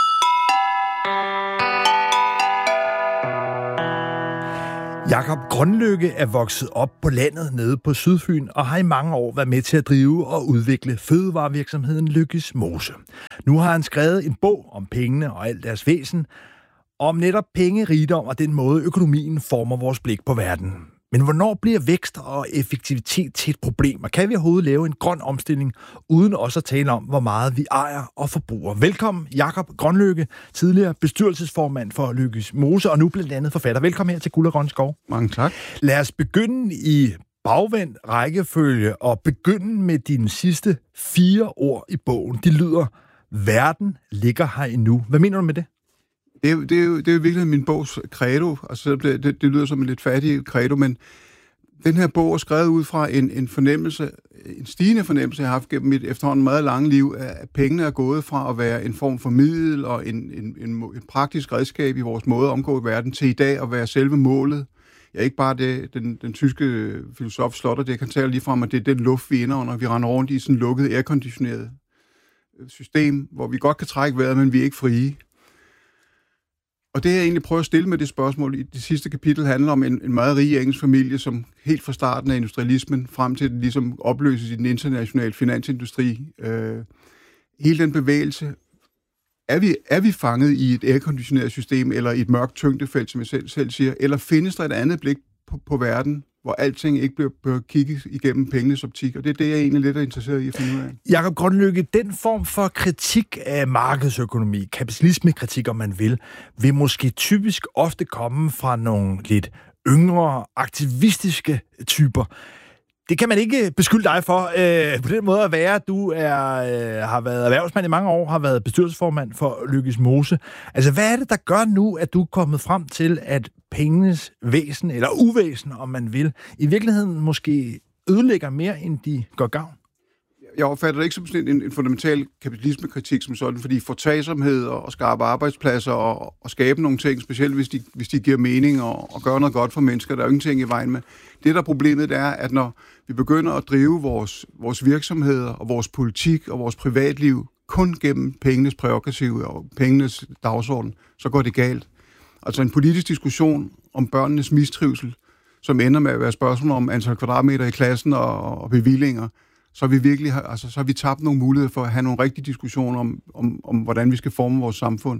Jakob Grønlykke er vokset op på landet nede på Sydfyn og har i mange år været med til at drive og udvikle fødevarevirksomheden Lykkes Mose. Nu har han skrevet en bog om pengene og alt deres væsen, om netop penge, rigdom og den måde økonomien former vores blik på verden. Men hvornår bliver vækst og effektivitet til et problem? Og kan vi overhovedet lave en grøn omstilling, uden også at tale om, hvor meget vi ejer og forbruger? Velkommen, Jakob Grønlykke, tidligere bestyrelsesformand for Lykkes Mose, og nu blandt andet forfatter. Velkommen her til Guld og Grøn Skov. Mange tak. Lad os begynde i bagvendt rækkefølge og begynde med dine sidste fire ord i bogen. De lyder, verden ligger her endnu. Hvad mener du med det? Det er, det, er jo, det er jo virkelig min bogs credo. Altså, det, det, det lyder som en lidt fattig credo, men den her bog er skrevet ud fra en, en fornemmelse, en stigende fornemmelse, jeg har haft gennem mit efterhånden meget lange liv, at pengene er gået fra at være en form for middel og en, en, en, en praktisk redskab i vores måde at omgå verden, til i dag at være selve målet. Ja, ikke bare det, den, den tyske filosof Slotter, det kan tale lige frem, at det er den luft, vi indånder. Vi render rundt i sådan lukket, airconditioneret system, hvor vi godt kan trække vejret, men vi er ikke frie. Og det, jeg egentlig prøver at stille med det spørgsmål i det sidste kapitel, handler om en, en meget rig engelsk familie, som helt fra starten af industrialismen, frem til den ligesom opløses i den internationale finansindustri. Øh, hele den bevægelse, er vi, er vi fanget i et airconditioneret system, eller i et mørkt tyngdefelt, som jeg selv, selv siger, eller findes der et andet blik på, på verden, hvor alting ikke bliver, bliver kigget igennem pengenes optik, og det er det, jeg egentlig lidt er interesseret i at finde ud af. Jakob Grønlykke, den form for kritik af markedsøkonomi, kapitalismekritik, om man vil, vil måske typisk ofte komme fra nogle lidt yngre, aktivistiske typer. Det kan man ikke beskylde dig for øh, på den måde at være. Du er, øh, har været erhvervsmand i mange år, har været bestyrelsesformand for Lykkes Mose. Altså, hvad er det, der gør nu, at du er kommet frem til, at pengenes væsen, eller uvæsen, om man vil, i virkeligheden måske ødelægger mere, end de gør gavn? Jeg opfatter det ikke som sådan en, en fundamental kapitalismekritik som sådan, fordi fortagsomhed og skabe arbejdspladser og, og skabe nogle ting, specielt hvis de, hvis de giver mening og, og gør noget godt for mennesker, der er jo ingenting i vejen med. Det, der problemet er, at når vi begynder at drive vores, vores virksomheder og vores politik og vores privatliv kun gennem pengenes prærogativ og pengenes dagsorden, så går det galt. Altså en politisk diskussion om børnenes mistrivsel, som ender med at være spørgsmål om antal kvadratmeter i klassen og, og bevillinger, så har vi virkelig altså, så har vi tabt nogle muligheder for at have nogle rigtige diskussioner om, om, om hvordan vi skal forme vores samfund.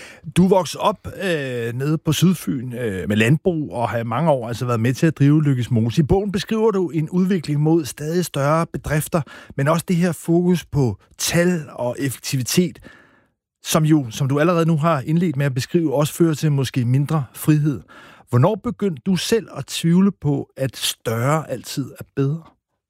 Du voksede op øh, nede på Sydfyn øh, med landbrug og har i mange år altså været med til at drive Lykkes Mose. I bogen beskriver du en udvikling mod stadig større bedrifter, men også det her fokus på tal og effektivitet, som jo, som du allerede nu har indledt med at beskrive, også fører til måske mindre frihed. Hvornår begyndte du selv at tvivle på, at større altid er bedre?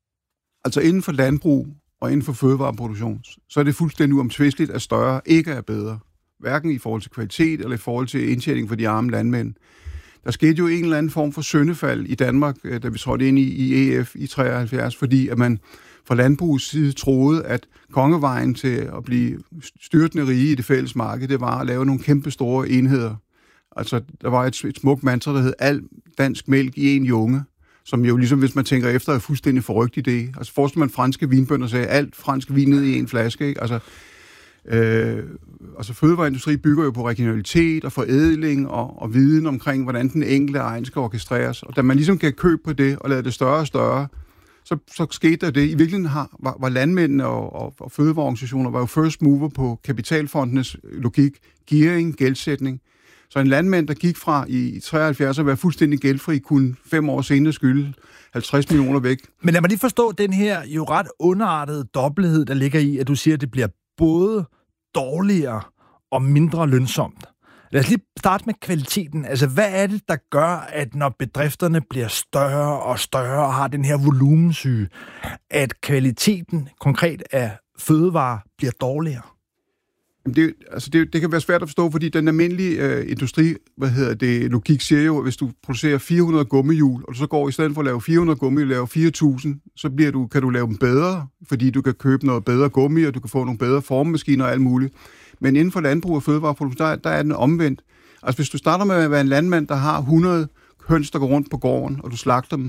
Altså inden for landbrug og inden for fødevareproduktion, så er det fuldstændig uomtvisteligt, at større ikke er bedre. Hverken i forhold til kvalitet eller i forhold til indtjening for de arme landmænd. Der skete jo en eller anden form for syndefald i Danmark, da vi trådte ind i, i E F i treoghalvfjerds, fordi at man fra landbrugets side troede, at kongevejen til at blive styrtende rige i det fælles marked, det var at lave nogle kæmpe store enheder. Altså, der var et, et smukt mantra, der hed al dansk mælk i en junge, som jo ligesom, hvis man tænker efter, er fuldstændig forrygt idé. Altså, forestil man franske vinbønder sagde, alt fransk vin ned i en flaske, ikke? Altså, øh, altså, fødevareindustri bygger jo på regionalitet og forædling og, og viden omkring, hvordan den enkelte egen skal orkestreres. Og da man ligesom kan købe på det og lade det større og større, så, så skete der det. I virkeligheden har, var, var landmændene og, og, og fødevareorganisationer var jo first mover på kapitalfondenes logik, gearing, gældsætning. Så en landmand, der gik fra i treoghalvfjerds at være fuldstændig gældfri, kunne fem år senere skylde halvtreds millioner væk. Men lad mig lige forstå den her jo ret underartede dobbelthed, der ligger i, at du siger, at det bliver både dårligere og mindre lønsomt. Lad os lige starte med kvaliteten. Altså, hvad er det, der gør, at når bedrifterne bliver større og større og har den her volumensyge, at kvaliteten konkret af fødevarer bliver dårligere? Det, altså det, det kan være svært at forstå, fordi den almindelige øh, industri, hvad hedder det, logik siger jo, at hvis du producerer fire hundrede gummihjul, og du så går i stedet for at lave fire hundrede gummihjul, lave fire tusind, så bliver du, kan du lave dem bedre, fordi du kan købe noget bedre gummi, og du kan få nogle bedre formemaskiner og alt muligt. Men inden for landbrug og fødevareproduktion, der, der er den omvendt. Altså hvis du starter med at være en landmand, der har hundrede høns, der går rundt på gården, og du slagter dem,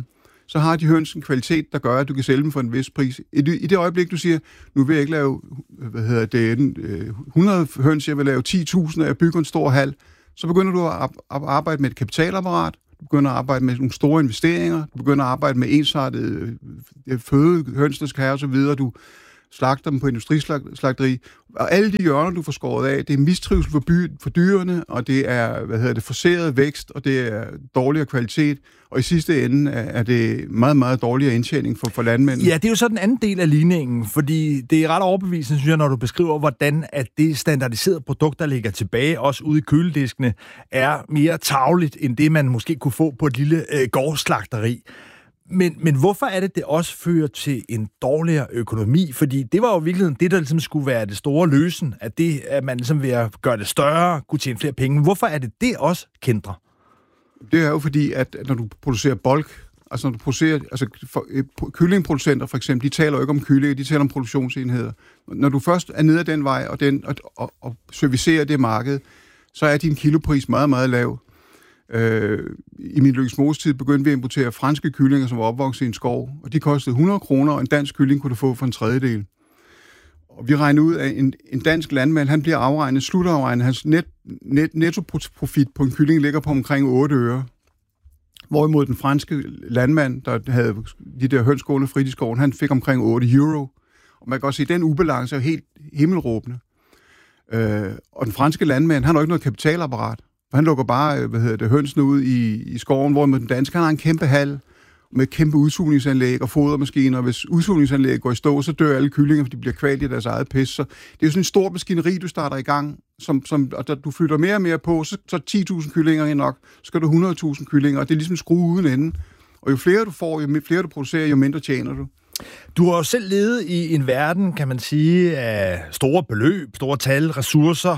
så har de høns en kvalitet, der gør, at du kan sælge dem for en vis pris. I det, i det øjeblik, du siger, nu vil jeg ikke lave hvad hedder det, hundrede høns, jeg vil lave ti tusind, og jeg bygger en stor hal, så begynder du at arbejde med et kapitalapparat, du begynder at arbejde med nogle store investeringer, du begynder at arbejde med ensartede føde, høns, der skal have osv., du slagter dem på industrislagteri, og alle de hjørner, du får skåret af, det er mistrivsel for, by, for dyrene, og det er, hvad hedder det, forseret vækst, og det er dårligere kvalitet, og i sidste ende er det meget, meget dårligere indtjening for, for landmændene. Ja, det er jo så den anden del af ligningen, fordi det er ret overbevisende, synes jeg, når du beskriver, hvordan at det standardiserede produkt, der ligger tilbage, også ude i kølediskene, er mere tarveligt, end det, man måske kunne få på et lille øh, gårdslagteri. Men, men hvorfor er det, det også fører til en dårligere økonomi? Fordi det var jo virkelig det, der ligesom skulle være det store løsen, at, det, at man ligesom ved at gøre det større, kunne tjene flere penge. Hvorfor er det det også kændrer? Det er jo fordi, at når du producerer bulk, altså når du producerer, altså for, kyllingproducenter for eksempel, de taler jo ikke om kyllinger, de taler om produktionsenheder. Når du først er nede ad den vej, og, den, og, og, og servicerer det marked, så er din kilopris meget, meget lav. Øh, I min Løgges Mose tid begyndte vi at importere franske kyllinger, som var opvokset i en skov, og de kostede hundrede kroner, og en dansk kylling kunne du få for en tredjedel. Og vi regner ud, at en, en dansk landmand, han bliver afregnet, slutafregnet, hans net, net, nettoprofit på en kylling ligger på omkring otte øre. Hvorimod den franske landmand, der havde de der høns gående frit i skoven, han fik omkring otte euro. Og man kan også se, at den ubalance er helt himmelråbende. Øh, og den franske landmand, han har jo ikke noget kapitalapparat. Han lukker bare, hvad hedder det, hønsene ud i, i skoven, hvor med den danske, han har en kæmpe hal med kæmpe udsugningsanlæg og fodermaskiner. Hvis udsugningsanlægget går i stå, så dør alle kyllinger, for de bliver kvalt i deres eget pis. Så det er jo sådan en stor maskineri, du starter i gang, som, som, og der, du flytter mere og mere på, så, så ti tusind kyllinger er nok, så skal du hundrede tusind kyllinger, og det er ligesom en skrue uden ende. Og jo flere du får, jo flere du producerer, jo mindre tjener du. Du har jo selv levet i en verden, kan man sige, af store beløb, store tal, ressourcer,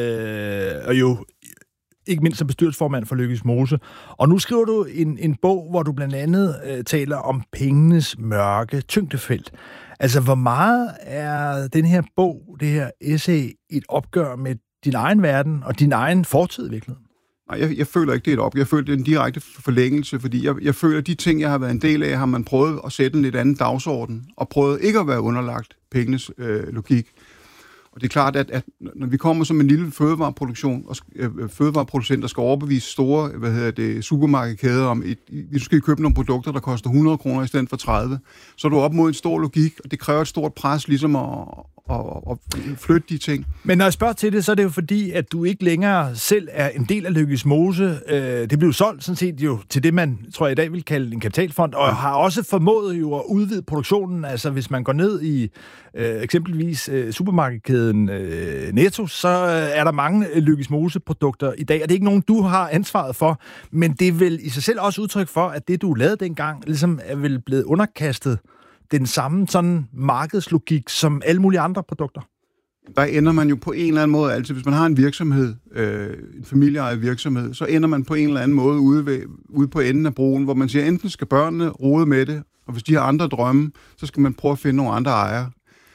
øh, og jo ikke mindst som bestyrelsesformand for Løgges Mose. Og nu skriver du en, en bog, hvor du blandt andet øh, taler om pengenes mørke tyngdefelt. Altså, hvor meget er den her bog, det her essay, et opgør med din egen verden og din egen fortid i virkeligheden? Nej, jeg, jeg føler ikke, det er et opgør. Jeg føler, det er en direkte forlængelse, fordi jeg, jeg føler, at de ting, jeg har været en del af, har man prøvet at sætte en lidt anden dagsorden, og prøvet ikke at være underlagt pengenes øh, logik. Og det er klart, at, at når vi kommer som en lille fødevareproduktion, og øh, fødevareproducent, der skal overbevise store hvad hedder det, supermarkedskæder om, at vi skal købe nogle produkter, der koster hundrede kroner i stedet for tredive, så er du op mod en stor logik, og det kræver et stort pres ligesom at, at, at flytte de ting. Men når jeg spørger til det, så er det jo fordi, at du ikke længere selv er en del af Løgges Mose. Det blev solgt sådan set jo til det, man tror jeg i dag vil kalde en kapitalfond, og har også formået jo at udvide produktionen. Altså hvis man går ned i øh, eksempelvis øh, supermarkedskæden øh, Netto, så øh, er der mange Løgges Mose-produkter i dag, og det er ikke nogen, du har ansvaret for, men det er vel i sig selv også udtryk for, at det, du lavede dengang, ligesom er vel blevet underkastet den samme sådan markedslogik som alle mulige andre produkter? Der ender man jo på en eller anden måde, altså hvis man har en virksomhed, øh, en familieejet virksomhed, så ender man på en eller anden måde ude, ved, ude på enden af broen, hvor man siger, enten skal børnene rode med det, og hvis de har andre drømme, så skal man prøve at finde nogle andre ejere.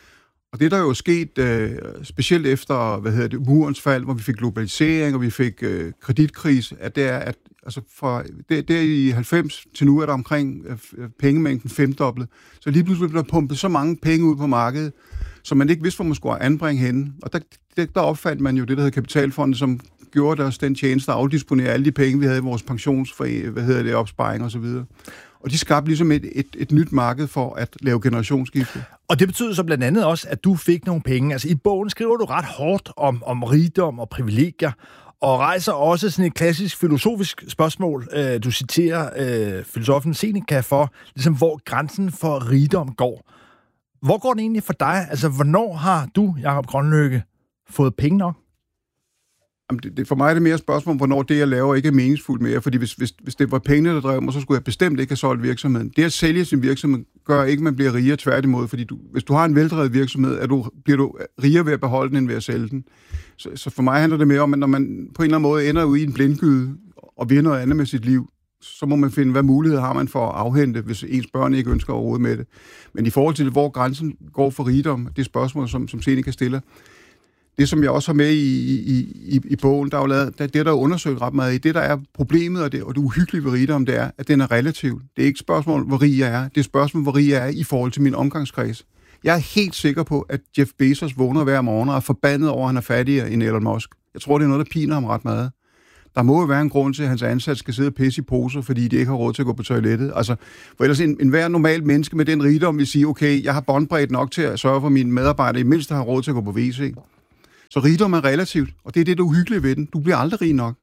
Og det der er jo sket, øh, specielt efter hvad hedder det, murens fald, hvor vi fik globalisering, og vi fik øh, kreditkrise, at det er, at altså fra det, der i halvfems til nu er der omkring øh, pengemængden femdoblet. Så lige pludselig bliver der pumpet så mange penge ud på markedet, så man ikke vidste, hvor man skulle anbringe henne. Og der, der opfandt man jo det, der hedder kapitalfonde, som gjorde os den tjeneste at afdisponere alle de penge, vi havde i vores pensionsforening, hvad hedder det, opsparing og så videre. Og de skabte ligesom et, et, et nyt marked for at lave generationsskifte. Og det betyder så blandt andet også, at du fik nogle penge. Altså i bogen skriver du ret hårdt om, om rigdom og privilegier, og rejser også sådan et klassisk filosofisk spørgsmål. Du citerer øh, filosofen Seneca for, ligesom, hvor grænsen for rigdom går. Hvor går den egentlig for dig? Altså, hvornår har du, Jakob Grønlykke, fået penge nok? Jamen, det, det, for mig er det mere et spørgsmål, hvornår det, jeg laver, ikke er meningsfuldt mere. Fordi hvis, hvis, hvis det var pengene, der drev mig, så skulle jeg bestemt ikke have solgt virksomheden. Det at sælge sin virksomhed gør ikke, at man bliver rigere, tværtimod. Fordi du, hvis du har en veldrevet virksomhed, er du, bliver du rigere ved at beholde den, end ved at sælge den. Så, så for mig handler det mere om, at når man på en eller anden måde ender ude i en blindgyde og vil noget andet med sit liv, så må man finde, hvad muligheder har man for at afhente, hvis ens børn ikke ønsker at rode med det. Men i forhold til, hvor grænsen går for rigdom, det spørgsmål, som, som Seneca stiller, det, som jeg også har med i, i, i, i bogen, der er jo lavet, det, det der er undersøgt ret meget i, det der er problemet, og det, og det uhyggelige ved rigdom, det er, at den er relativ. Det er ikke et spørgsmål, hvor rig jeg er. Det er et spørgsmål, hvor rig jeg er i forhold til min omgangskreds. Jeg er helt sikker på, at Jeff Bezos vågner hver morgen og er forbandet over, at han er fattigere end Elon Musk. Jeg tror, det er noget, der piner ham ret meget. Der må jo være en grund til, at hans ansat skal sidde og pisse i poser, fordi de ikke har råd til at gå på toilettet. Altså, for ellers en, en hver normal menneske med den rigdom vil sige, okay, jeg har båndbredt nok til at sørge for, at mine medarbejdere i mindst har råd til at gå på W C. Så rigdom er relativt, og det er det, der er uhyggeligt ved den. Du bliver aldrig rig nok.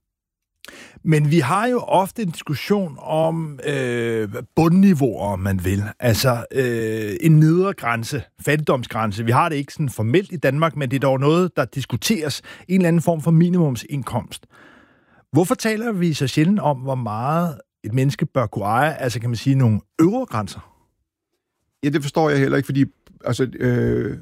Men vi har jo ofte en diskussion om øh, bundniveauer, om man vil. Altså øh, en nedre grænse, fattigdomsgrænse. Vi har det ikke sådan formelt i Danmark, men det er dog noget, der diskuteres. En eller anden form for minimumsindkomst. Hvorfor taler vi så sjældent om, hvor meget et menneske bør kunne eje? Altså kan man sige nogle øvre grænser? Ja, det forstår jeg heller ikke, fordi altså, øh,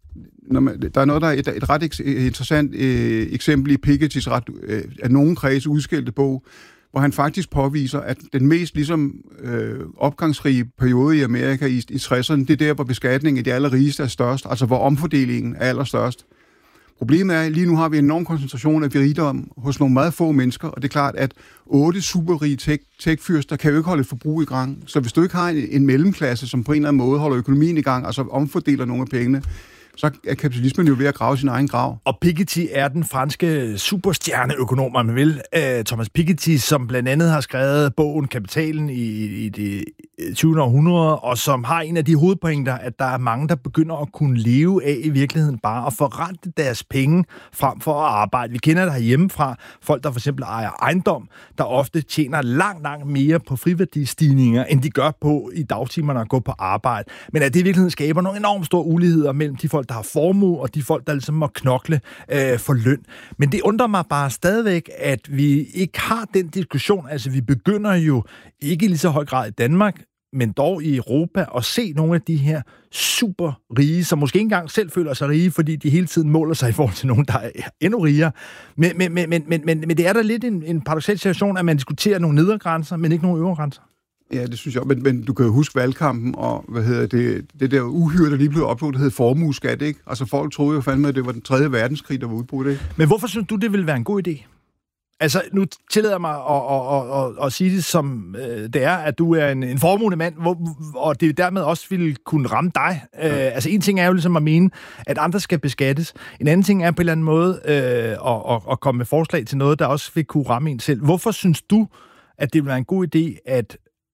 når man, der er noget, der er et, et ret eks, interessant øh, eksempel i Pikettys ret øh, af nogen kredse udskilte bog, hvor han faktisk påviser, at den mest ligesom øh, opgangsrige periode i Amerika i, i tresserne, det er der, hvor beskatningen af de allerrigeste er størst, altså hvor omfordelingen er allerstørst. Problemet er, at lige nu har vi en enorm koncentration af rigdom hos nogle meget få mennesker, og det er klart, at otte superrige tech, tech-fyrster kan jo ikke holde et forbrug i gang. Så hvis du ikke har en, en mellemklasse, som på en eller anden måde holder økonomien i gang, altså omfordeler nogle af pengene, så er kapitalismen jo ved at grave sin egen grav. Og Piketty er den franske superstjerneøkonom, man vil. Uh, Thomas Piketty, som blandt andet har skrevet bogen Kapitalen i, i det tyvende århundrede, og som har en af de hovedpointer, at der er mange, der begynder at kunne leve af i virkeligheden bare at forrente deres penge frem for at arbejde. Vi kender det herhjemmefra. Folk, der for eksempel ejer ejendom, der ofte tjener langt, langt mere på friværdistigninger, end de gør på i dagtimerne at gå på arbejde. Men at det i virkeligheden skaber nogle enormt store uligheder mellem de folk, der har formue, og de folk, der ligesom må knokle øh, for løn. Men det undrer mig bare stadigvæk, at vi ikke har den diskussion. Altså, vi begynder jo ikke i lige så høj grad i Danmark, men dog i Europa, at se nogle af de her super rige, som måske ikke engang selv føler sig rige, fordi de hele tiden måler sig i forhold til nogen, der er endnu rigere. Men, men, men, men, men, men det er da lidt en, en paradoksal situation, at man diskuterer nogle nedre grænser, men ikke nogle øvre grænser. Ja, det synes jeg. Men, men du kan jo huske valgkampen, og hvad hedder det, det der uhyre, der lige blev oplevet, der hed formueskat, ikke? Altså folk troede jo fandme, at det var den tredje verdenskrig, der var udbrudt, ikke? Men hvorfor synes du, det ville være en god idé? Altså, nu tillader jeg mig at, at, at, at sige det, som øh, det er, at du er en, en formuende mand, hvor, og det dermed også ville kunne ramme dig. Øh, altså, en ting er jo ligesom at mene, at andre skal beskattes. En anden ting er på en eller anden måde øh, at, at, at komme med forslag til noget, der også vil kunne ramme en selv. Hvorfor synes du, at det ville være en god idé, at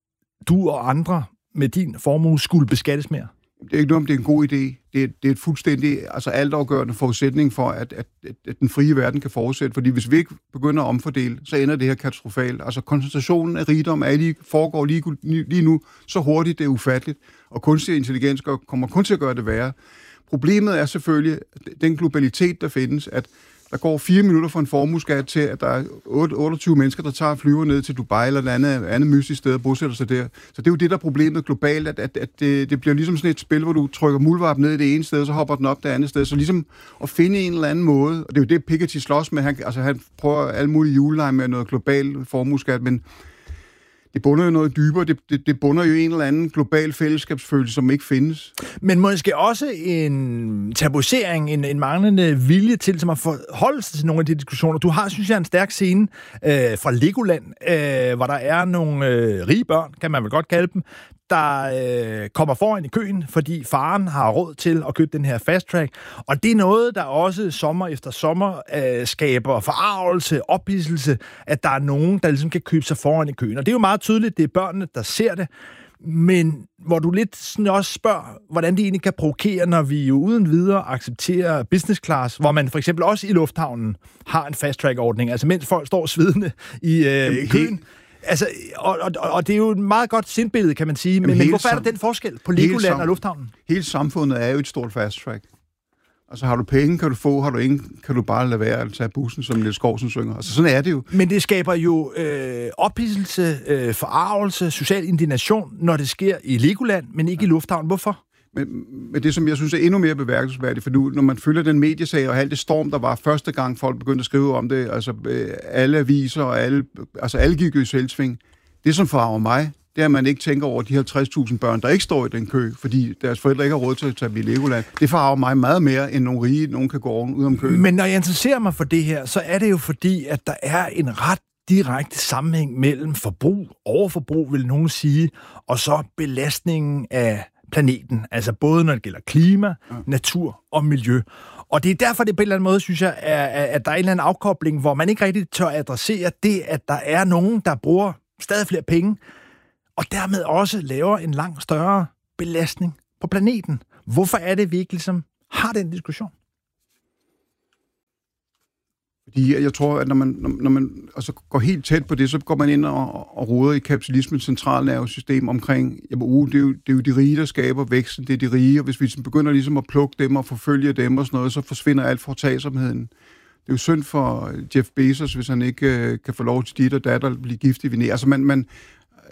du og andre med din formue skulle beskattes mere? Det er ikke noget, om det er en god idé. Det er, det er et fuldstændig, altså altafgørende forudsætning for, at, at, at den frie verden kan fortsætte. Fordi hvis vi ikke begynder at omfordele, så ender det her katastrofalt. Altså koncentrationen af rigdom er lige, foregår lige, lige nu så hurtigt, det er ufatteligt. Og kunstig intelligens kommer kun til at gøre det værre. Problemet er selvfølgelig den globalitet, der findes, at der går fire minutter for en formueskat til, at der er otteogtyve mennesker, der tager flyver ned til Dubai eller et andet, andet mystisk sted og bosætter sig der. Så det er jo det, der er problemet globalt, at, at, at det, det bliver ligesom sådan et spil, hvor du trykker muldvarp ned i det ene sted, så hopper den op det andet sted. Så ligesom at finde en eller anden måde, og det er jo det, Piketty slås med. Han, altså, han prøver alle mulige julelege med noget global formueskat, men det bunder jo noget dybere. Det, det, det bunder jo en eller anden global fællesskabsfølelse, som ikke findes. Men måske også en tabuisering, en, en manglende vilje til som at forholde sig til nogle af de diskussioner. Du har, synes jeg, en stærk scene øh, fra Legoland, øh, hvor der er nogle øh, rige børn, kan man vel godt kalde dem, der øh, kommer foran i køen, fordi faren har råd til at købe den her fast track. Og det er noget, der også sommer efter sommer øh, skaber forarvelse, ophidselse, at der er nogen, der ligesom kan købe sig foran i køen. Og det er jo meget tydeligt, det er børnene, der ser det. Men hvor du lidt sådan også spørger, hvordan det egentlig kan provokere, når vi jo uden videre accepterer business class, hvor man for eksempel også i lufthavnen har en fast track-ordning, altså mens folk står svedende i øh, køen. Altså, og, og, og det er jo et meget godt sindbillede, kan man sige. Jamen, men, men hvorfor er der den forskel på Legoland og lufthavnen? Hele samfundet er jo et stort fast track. Altså, har du penge, kan du få, har du ingen, kan du bare lade være at tage bussen, som Niels Skovsen synger. Altså, sådan er det jo. Men det skaber jo øh, ophidselse, øh, forarvelse, social indignation, når det sker i Legoland, men ikke ja. i lufthavnen. Hvorfor? Men, men det, som jeg synes er endnu mere bemærkelsesværdigt, for nu, når man følger den mediesag og alt det storm, der var første gang, folk begyndte at skrive om det, altså øh, alle aviser og alle, altså alle gik jo i selvsving. Det, som forarver mig, det er, at man ikke tænker over de halvtreds tusind børn, der ikke står i den kø, fordi deres forældre ikke har råd til at tage i Legoland. Det farver mig meget mere, end nogle rige, nogen kan gå ud om køen. Men når jeg interesserer mig for det her, så er det jo fordi, at der er en ret direkte sammenhæng mellem forbrug, overforbrug, vil nogen sige, og så belastningen af planeten. Altså både når det gælder klima, ja. natur og miljø. Og det er derfor, det på en eller anden måde, synes jeg, at der er en eller anden afkobling, hvor man ikke rigtig tør adressere det, at der er nogen, der bruger stadig flere penge, og dermed også laver en langt større belastning på planeten. Hvorfor er det, vi ikke ligesom har den diskussion? Fordi jeg tror, at når man, når man altså går helt tæt på det, så går man ind og, og roder i kapitalismens centralnervesystem omkring, jamen, uh, det, er jo, det er jo de rige, der skaber væksten, det er de rige, og hvis vi begynder ligesom at plukke dem og forfølge dem og sådan noget, så forsvinder alt foretagsomheden. Det er jo synd for Jeff Bezos, hvis han ikke øh, kan få lov til dit og datter at blive gift i Venedig. Altså man, man øh,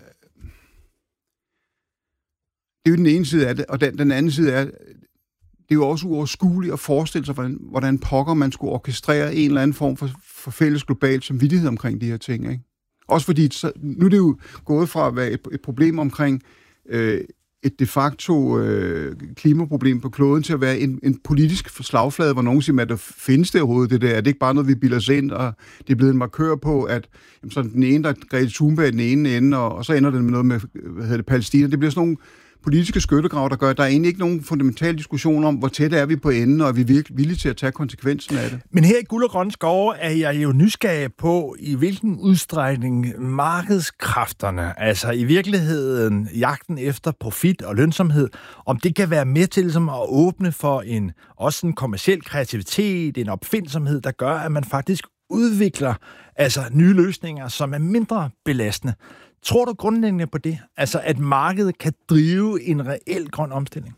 det er jo den ene side af det, og den, den anden side er, det er jo også uoverskueligt at forestille sig, hvordan, hvordan pokker man skulle orkestrere en eller anden form for, for fælles global samvittighed omkring de her ting, ikke? Også fordi, så, nu er det jo gået fra at være et, et problem omkring øh, et de facto øh, klimaproblem på kloden til at være en, en politisk slagflade, hvor nogen siger, at der findes det overhovedet, det der. Er det ikke bare noget, vi bilder os ind, og det er blevet en markør på, at jamen, sådan, den ene, der er Grete Thunberg i den ene ende, og, og så ender det med noget med, hvad hedder det, Palæstina. Det bliver sådan nogle politiske skyttegrav, der gør, at der er egentlig ikke nogen fundamental diskussion om, hvor tæt er vi på enden, og er vi virkelig villige til at tage konsekvensen af det. Men her i Guld og Grønne Skove er jeg jo nysgerrig på, i hvilken udstrækning markedskræfterne, altså i virkeligheden jagten efter profit og lønsomhed, om det kan være med til ligesom, at åbne for en også en kommerciel kreativitet, en opfindsomhed, der gør, at man faktisk udvikler altså nye løsninger, som er mindre belastende. Tror du grundlæggende på det? Altså, at markedet kan drive en reel grøn omstilling?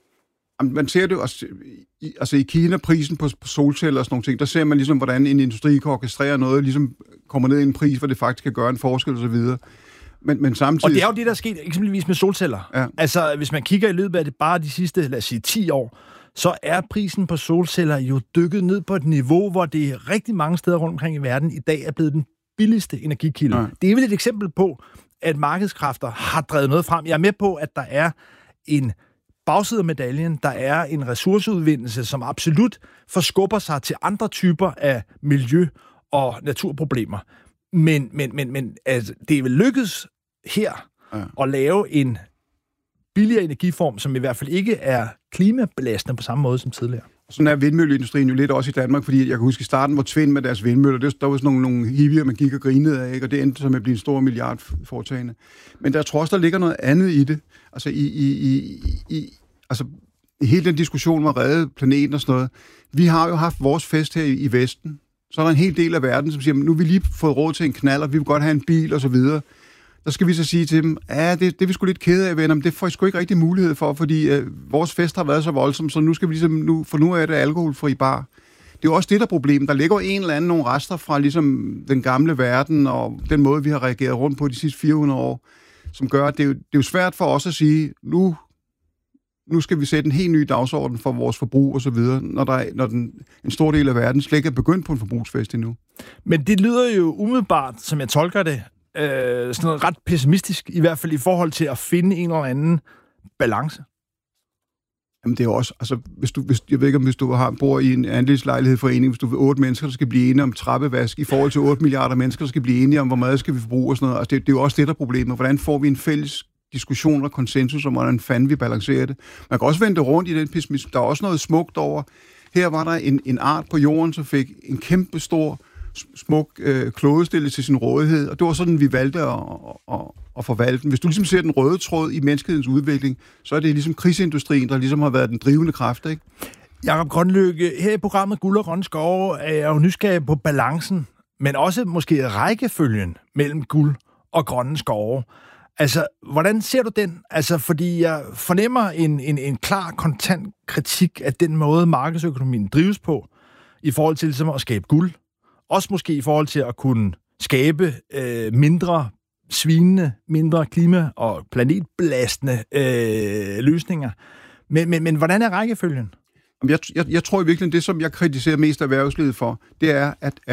Man ser det jo også, altså i Kina, prisen på solceller og sådan nogle ting, der ser man ligesom, hvordan en industri kan orkestrere noget, ligesom kommer ned i en pris, hvor det faktisk kan gøre en forskel og så videre. Men, men samtidig... Og det er jo det, der er sket eksempelvis med solceller. Ja. Altså, hvis man kigger i løbet af det bare de sidste, lad os sige, ti år, så er prisen på solceller jo dykket ned på et niveau, hvor det rigtig mange steder rundt omkring i verden i dag er blevet den billigste energikilde. Ja. Det er vel et eksempel på, at markedskræfter har drevet noget frem. Jeg er med på, at der er en bagside af medaljen, der er en ressourceudvindelse, som absolut forskubber sig til andre typer af miljø- og naturproblemer. Men, men, men, men altså, det er vel lykkedes her ja. at lave en billigere energiform, som i hvert fald ikke er klimabelastende på samme måde som tidligere. Sådan er vindmølleindustrien jo lidt også i Danmark, fordi jeg kan huske i starten, hvor Tvind med deres vindmøller, det, der var sådan nogle, nogle hippier, man gik og grinede af, ikke? Og det endte så med at blive en stor milliardforetagende. Men der tror også, der ligger noget andet i det. Altså i, i, i, i, altså, i hele den diskussion om at redde planeten og sådan noget. Vi har jo haft vores fest her i, i Vesten. Så er der en hel del af verden, som siger, nu har vi lige fået råd til en knald, og vi vil godt have en bil og så videre. Der skal vi så sige til dem, ja, det, det er vi sgu lidt kede af, venner, men det får I sgu ikke rigtig mulighed for, fordi øh, vores fest har været så voldsom, så nu skal vi ligesom, nu, for nu er det alkoholfri bar. Det er jo også det, der er problemet. Der ligger en eller anden nogle rester fra ligesom den gamle verden, og den måde, vi har reageret rundt på de sidste fire hundrede år, som gør, at det er jo, det er jo svært for os at sige, nu, nu skal vi sætte en helt ny dagsorden for vores forbrug og så videre, når, der er, når den, en stor del af verden slet ikke er begyndt på en forbrugsfest endnu. Men det lyder jo umiddelbart, som jeg tolker det, Øh, sådan noget ret pessimistisk, i hvert fald i forhold til at finde en eller anden balance. Jamen det er også, altså hvis du, hvis, jeg ved ikke om hvis du har, bor i en andelslejlighedsforening, hvis du vil otte mennesker, der skal blive enige om trappevask, i forhold til otte milliarder mennesker, der skal blive enige om, hvor meget skal vi forbruge og sådan noget. Altså det, det er jo også det, der er problemet. Hvordan får vi en fælles diskussion og konsensus om, hvordan fanden vi balancerer det? Man kan også vende det rundt i den pessimisme. Der er også noget smukt over. Her var der en, en art på jorden, som fik en kæmpe stor smuk øh, klodestillet til sin rådighed, og det var sådan, vi valgte at, at, at forvalte den. Hvis du ligesom ser den røde tråd i menneskehedens udvikling, så er det ligesom krigsindustrien, der ligesom har været den drivende kraft, ikke? Jakob Grønlykke, her i programmet Guld og Grønne Skove er jeg jo nysgerrig på balancen, men også måske rækkefølgen mellem guld og grønne skove. Altså, hvordan ser du den? Altså, fordi jeg fornemmer en, en, en klar, kontant kritik af den måde, markedsøkonomien drives på, i forhold til ligesom at skabe guld. Også måske i forhold til at kunne skabe øh, mindre svinende, mindre klima- og planetbelastende øh, løsninger. Men, men, men hvordan er rækkefølgen? Jeg, jeg, jeg tror i virkeligheden, det som jeg kritiserer mest erhvervslivet for, det er, at, at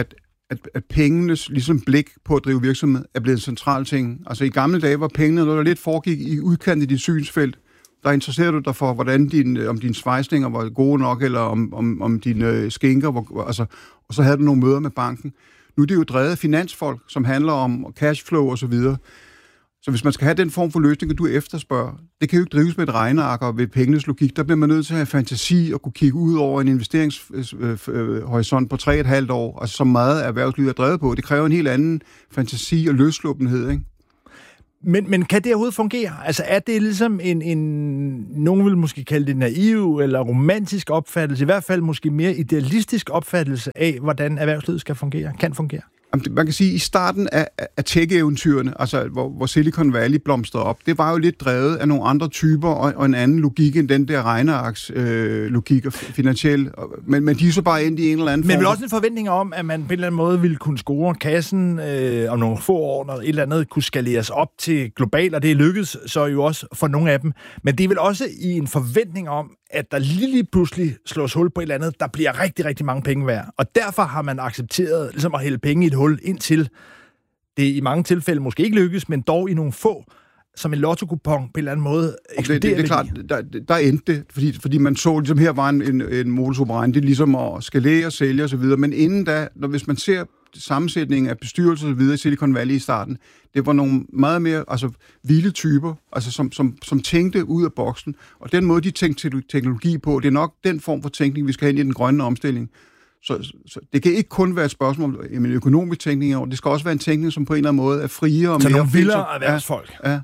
at, at pengenes ligesom blik på at drive virksomhed er blevet en central ting. Altså i gamle dage var pengene noget, der lidt foregik i udkanten i dit synsfelt. Der interesserer du dig for, hvordan din, om dine svejsninger var gode nok, eller om, om, om dine skinker, hvor, altså, og så havde du nogle møder med banken. Nu er det jo drevet af finansfolk, som handler om cashflow og så videre. Så hvis man skal have den form for løsning, du efterspørger, det kan jo ikke drives med et regneark og ved pengenes logik. Der bliver man nødt til at have fantasi og kunne kigge ud over en investeringshorisont på tre og et halvt år, altså så meget erhvervslivet er drevet på. Det kræver en helt anden fantasi og løssluppenhed, ikke? Men, men kan det overhovedet fungere? Altså er det ligesom en, en, nogen vil måske kalde det naiv eller romantisk opfattelse, i hvert fald måske mere idealistisk opfattelse af, hvordan erhvervslivet skal fungere, kan fungere? Man kan sige, at i starten af, af tech-eventyrene, altså hvor, hvor Silicon Valley blomstrede op, det var jo lidt drevet af nogle andre typer og, og en anden logik end den der regnearks-logik øh, og finansiel. Men, men de er så bare endt i en eller anden Men form. vel også en forventning om, at man på en eller anden måde ville kunne score kassen øh, om nogle få år, når et eller andet kunne skaleres op til globalt, og det er lykkedes så jo også for nogle af dem. Men det er vel også i en forventning om, at der lige pludselig slås hul på et eller andet, der bliver rigtig, rigtig mange penge værd. Og derfor har man accepteret ligesom at hælde penge i et hul, indtil det i mange tilfælde måske ikke lykkes, men dog i nogle få, som en lotto-kupon på en eller anden måde eksploderer. Det, det, det er klart, der, der endte det, fordi, fordi man så, ligesom her var en, en, en modus operandi, det er ligesom at skalere, sælge osv., men inden da, når, hvis man ser sammensætningen af bestyrelser og videre i Silicon Valley i starten, det var nogle meget mere altså, vilde typer, altså, som, som, som tænkte ud af boksen, og den måde, de tænkte teknologi på, det er nok den form for tænkning, vi skal have ind i den grønne omstilling. Så, så det kan ikke kun være et spørgsmål om en økonomisk tænkning, det skal også være en tænkning, som på en eller anden måde er friere og så mere... Så nogle vildere erhvervsfolk. Ja, ja.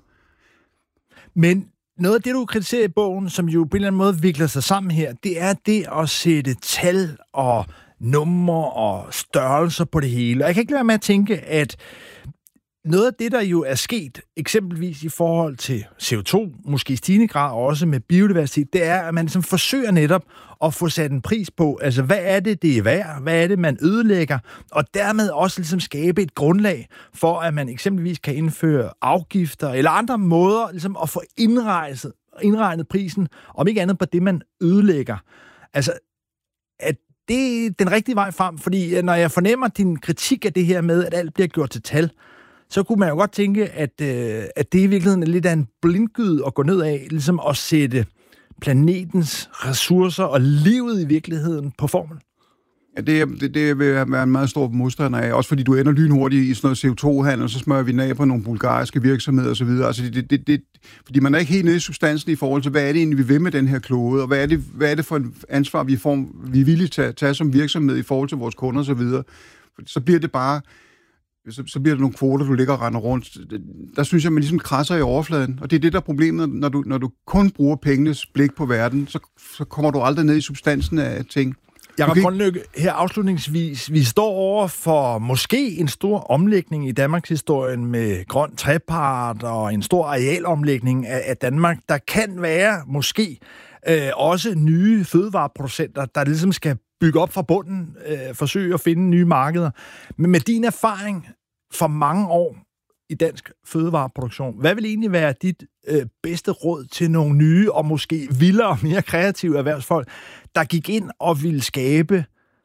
Men noget af det, du kritiserer i bogen, som jo på en eller anden måde vikler sig sammen her, det er det at sætte tal og numre og størrelser på det hele. Og jeg kan ikke lade være med at tænke, at noget af det, der jo er sket, eksempelvis i forhold til C O to, måske i stigende grad også med biodiversitet, det er, at man ligesom forsøger netop at få sat en pris på, altså hvad er det, det er værd, hvad er det, man ødelægger, og dermed også ligesom skabe et grundlag for, at man eksempelvis kan indføre afgifter eller andre måder ligesom at få indregnet, indregnet prisen, om ikke andet på det, man ødelægger. Altså, at det er den rigtige vej frem, fordi når jeg fornemmer din kritik af det her med, at alt bliver gjort til tal, så kunne man jo godt tænke, at, øh, at det i virkeligheden er lidt af en blindgyde at gå ned af, ligesom at sætte planetens ressourcer og livet i virkeligheden på formel. Ja, det, det, det vil være en meget stor modstander af, også fordi du ender lynhurtigt i sådan noget C O to handel, og så smører vi den af på nogle bulgariske virksomheder osv. Altså det, det, det, fordi man er ikke helt nede i substansen i forhold til, hvad er det egentlig, vi vil med den her klode, og hvad er det, hvad er det for et ansvar, vi, får, vi er villige til at tage som virksomhed i forhold til vores kunder osv. Så, så bliver det bare... Så, så bliver der nogle kvoter, du ligger og render rundt. Der synes jeg, man ligesom krasser i overfladen. Og det er det, der er problemet, når du, når du kun bruger pengenes blik på verden, så, så kommer du aldrig ned i substansen af ting. Jakob Grønlykke, her afslutningsvis. Vi står over for måske en stor omlægning i Danmarks historien med grøn trepart og en stor arealomlægning af, af Danmark. Der kan være måske øh, også nye fødevareproducenter, der ligesom skal bygge op fra bunden, øh, forsøge at finde nye markeder. Men med din erfaring for mange år i dansk fødevareproduktion, hvad vil egentlig være dit øh, bedste råd til nogle nye og måske vildere og mere kreative erhvervsfolk, der gik ind og ville skabe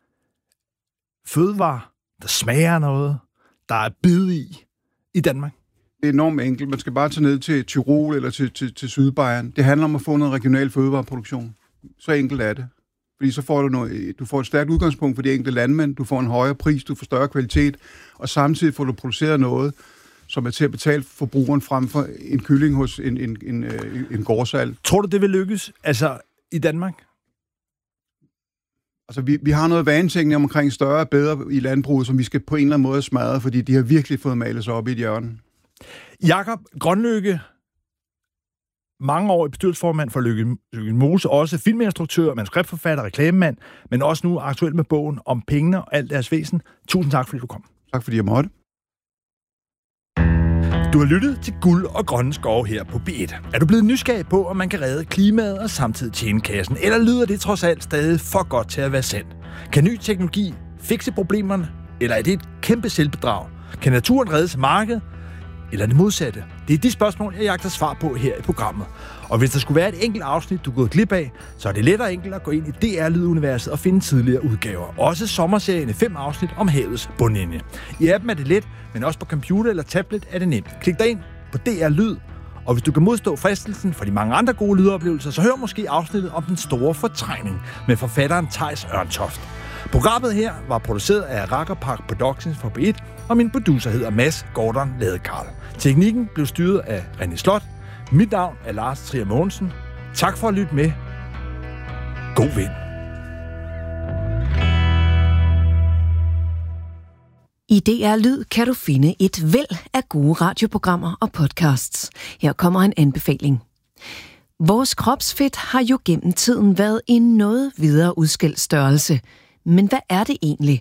fødevarer, der smager noget, der er bid i, i Danmark? Det er enormt enkelt. Man skal bare tage ned til Tyrol eller til, til, til Sydbayern. Det handler om at få noget regional fødevareproduktion. Så enkelt er det. Fordi så får du, noget, du får et stærkt udgangspunkt for de enkelte landmænd, du får en højere pris, du får større kvalitet, og samtidig får du produceret noget, som er til at betale forbrugeren frem for en kylling hos en, en, en, en gårdsal. Tror du, det vil lykkes altså i Danmark? Altså, vi, vi har noget vanetænkning omkring større og bedre i landbruget, som vi skal på en eller anden måde smadre, fordi de har virkelig fået malet sig op i et hjørne. Jakob Grønlykke, mange år i bestyrelsesformand for Lykke, Lykke Mose, også filminstruktør, manuskriptforfatter, reklamemand, men også nu aktuelt med bogen om pengene og alt deres væsen. Tusind tak, fordi du kom. Tak, fordi jeg måtte. Du har lyttet til Guld og Grønne Skove her på B et. Er du blevet nysgerrig på, om man kan redde klimaet og samtidig tjene kassen? Eller lyder det trods alt stadig for godt til at være sandt? Kan ny teknologi fikse problemerne? Eller er det et kæmpe selvbedrag? Kan naturen reddes af markedet? eller det modsatte? Det er de spørgsmål, jeg jagter svar på her i programmet. Og hvis der skulle være et enkelt afsnit, du er gået glip af, så er det let og enkelt at gå ind i D R-lyduniverset og finde tidligere udgaver. Også sommerserien i fem afsnit om havets bundlinje. I appen er det let, men også på computer eller tablet er det nemt. Klik dig ind på D R Lyd, og hvis du kan modstå fristelsen for de mange andre gode lydoplevelser, så hør måske afsnittet om den store fortrængning med forfatteren Theis Ørntoft. Programmet her var produceret af Rakkerpark Productions for B et, og min producer hedder Mads Gordon Ladekarl. Teknikken blev styret af René Slot. Mit navn er Lars Trier Mogensen. Tak for at lytte med. God vind. I D R Lyd kan du finde et væld af gode radioprogrammer og podcasts. Her kommer en anbefaling. Vores kropsfedt har jo gennem tiden været en noget videre udskældt størrelse. Men hvad er det egentlig?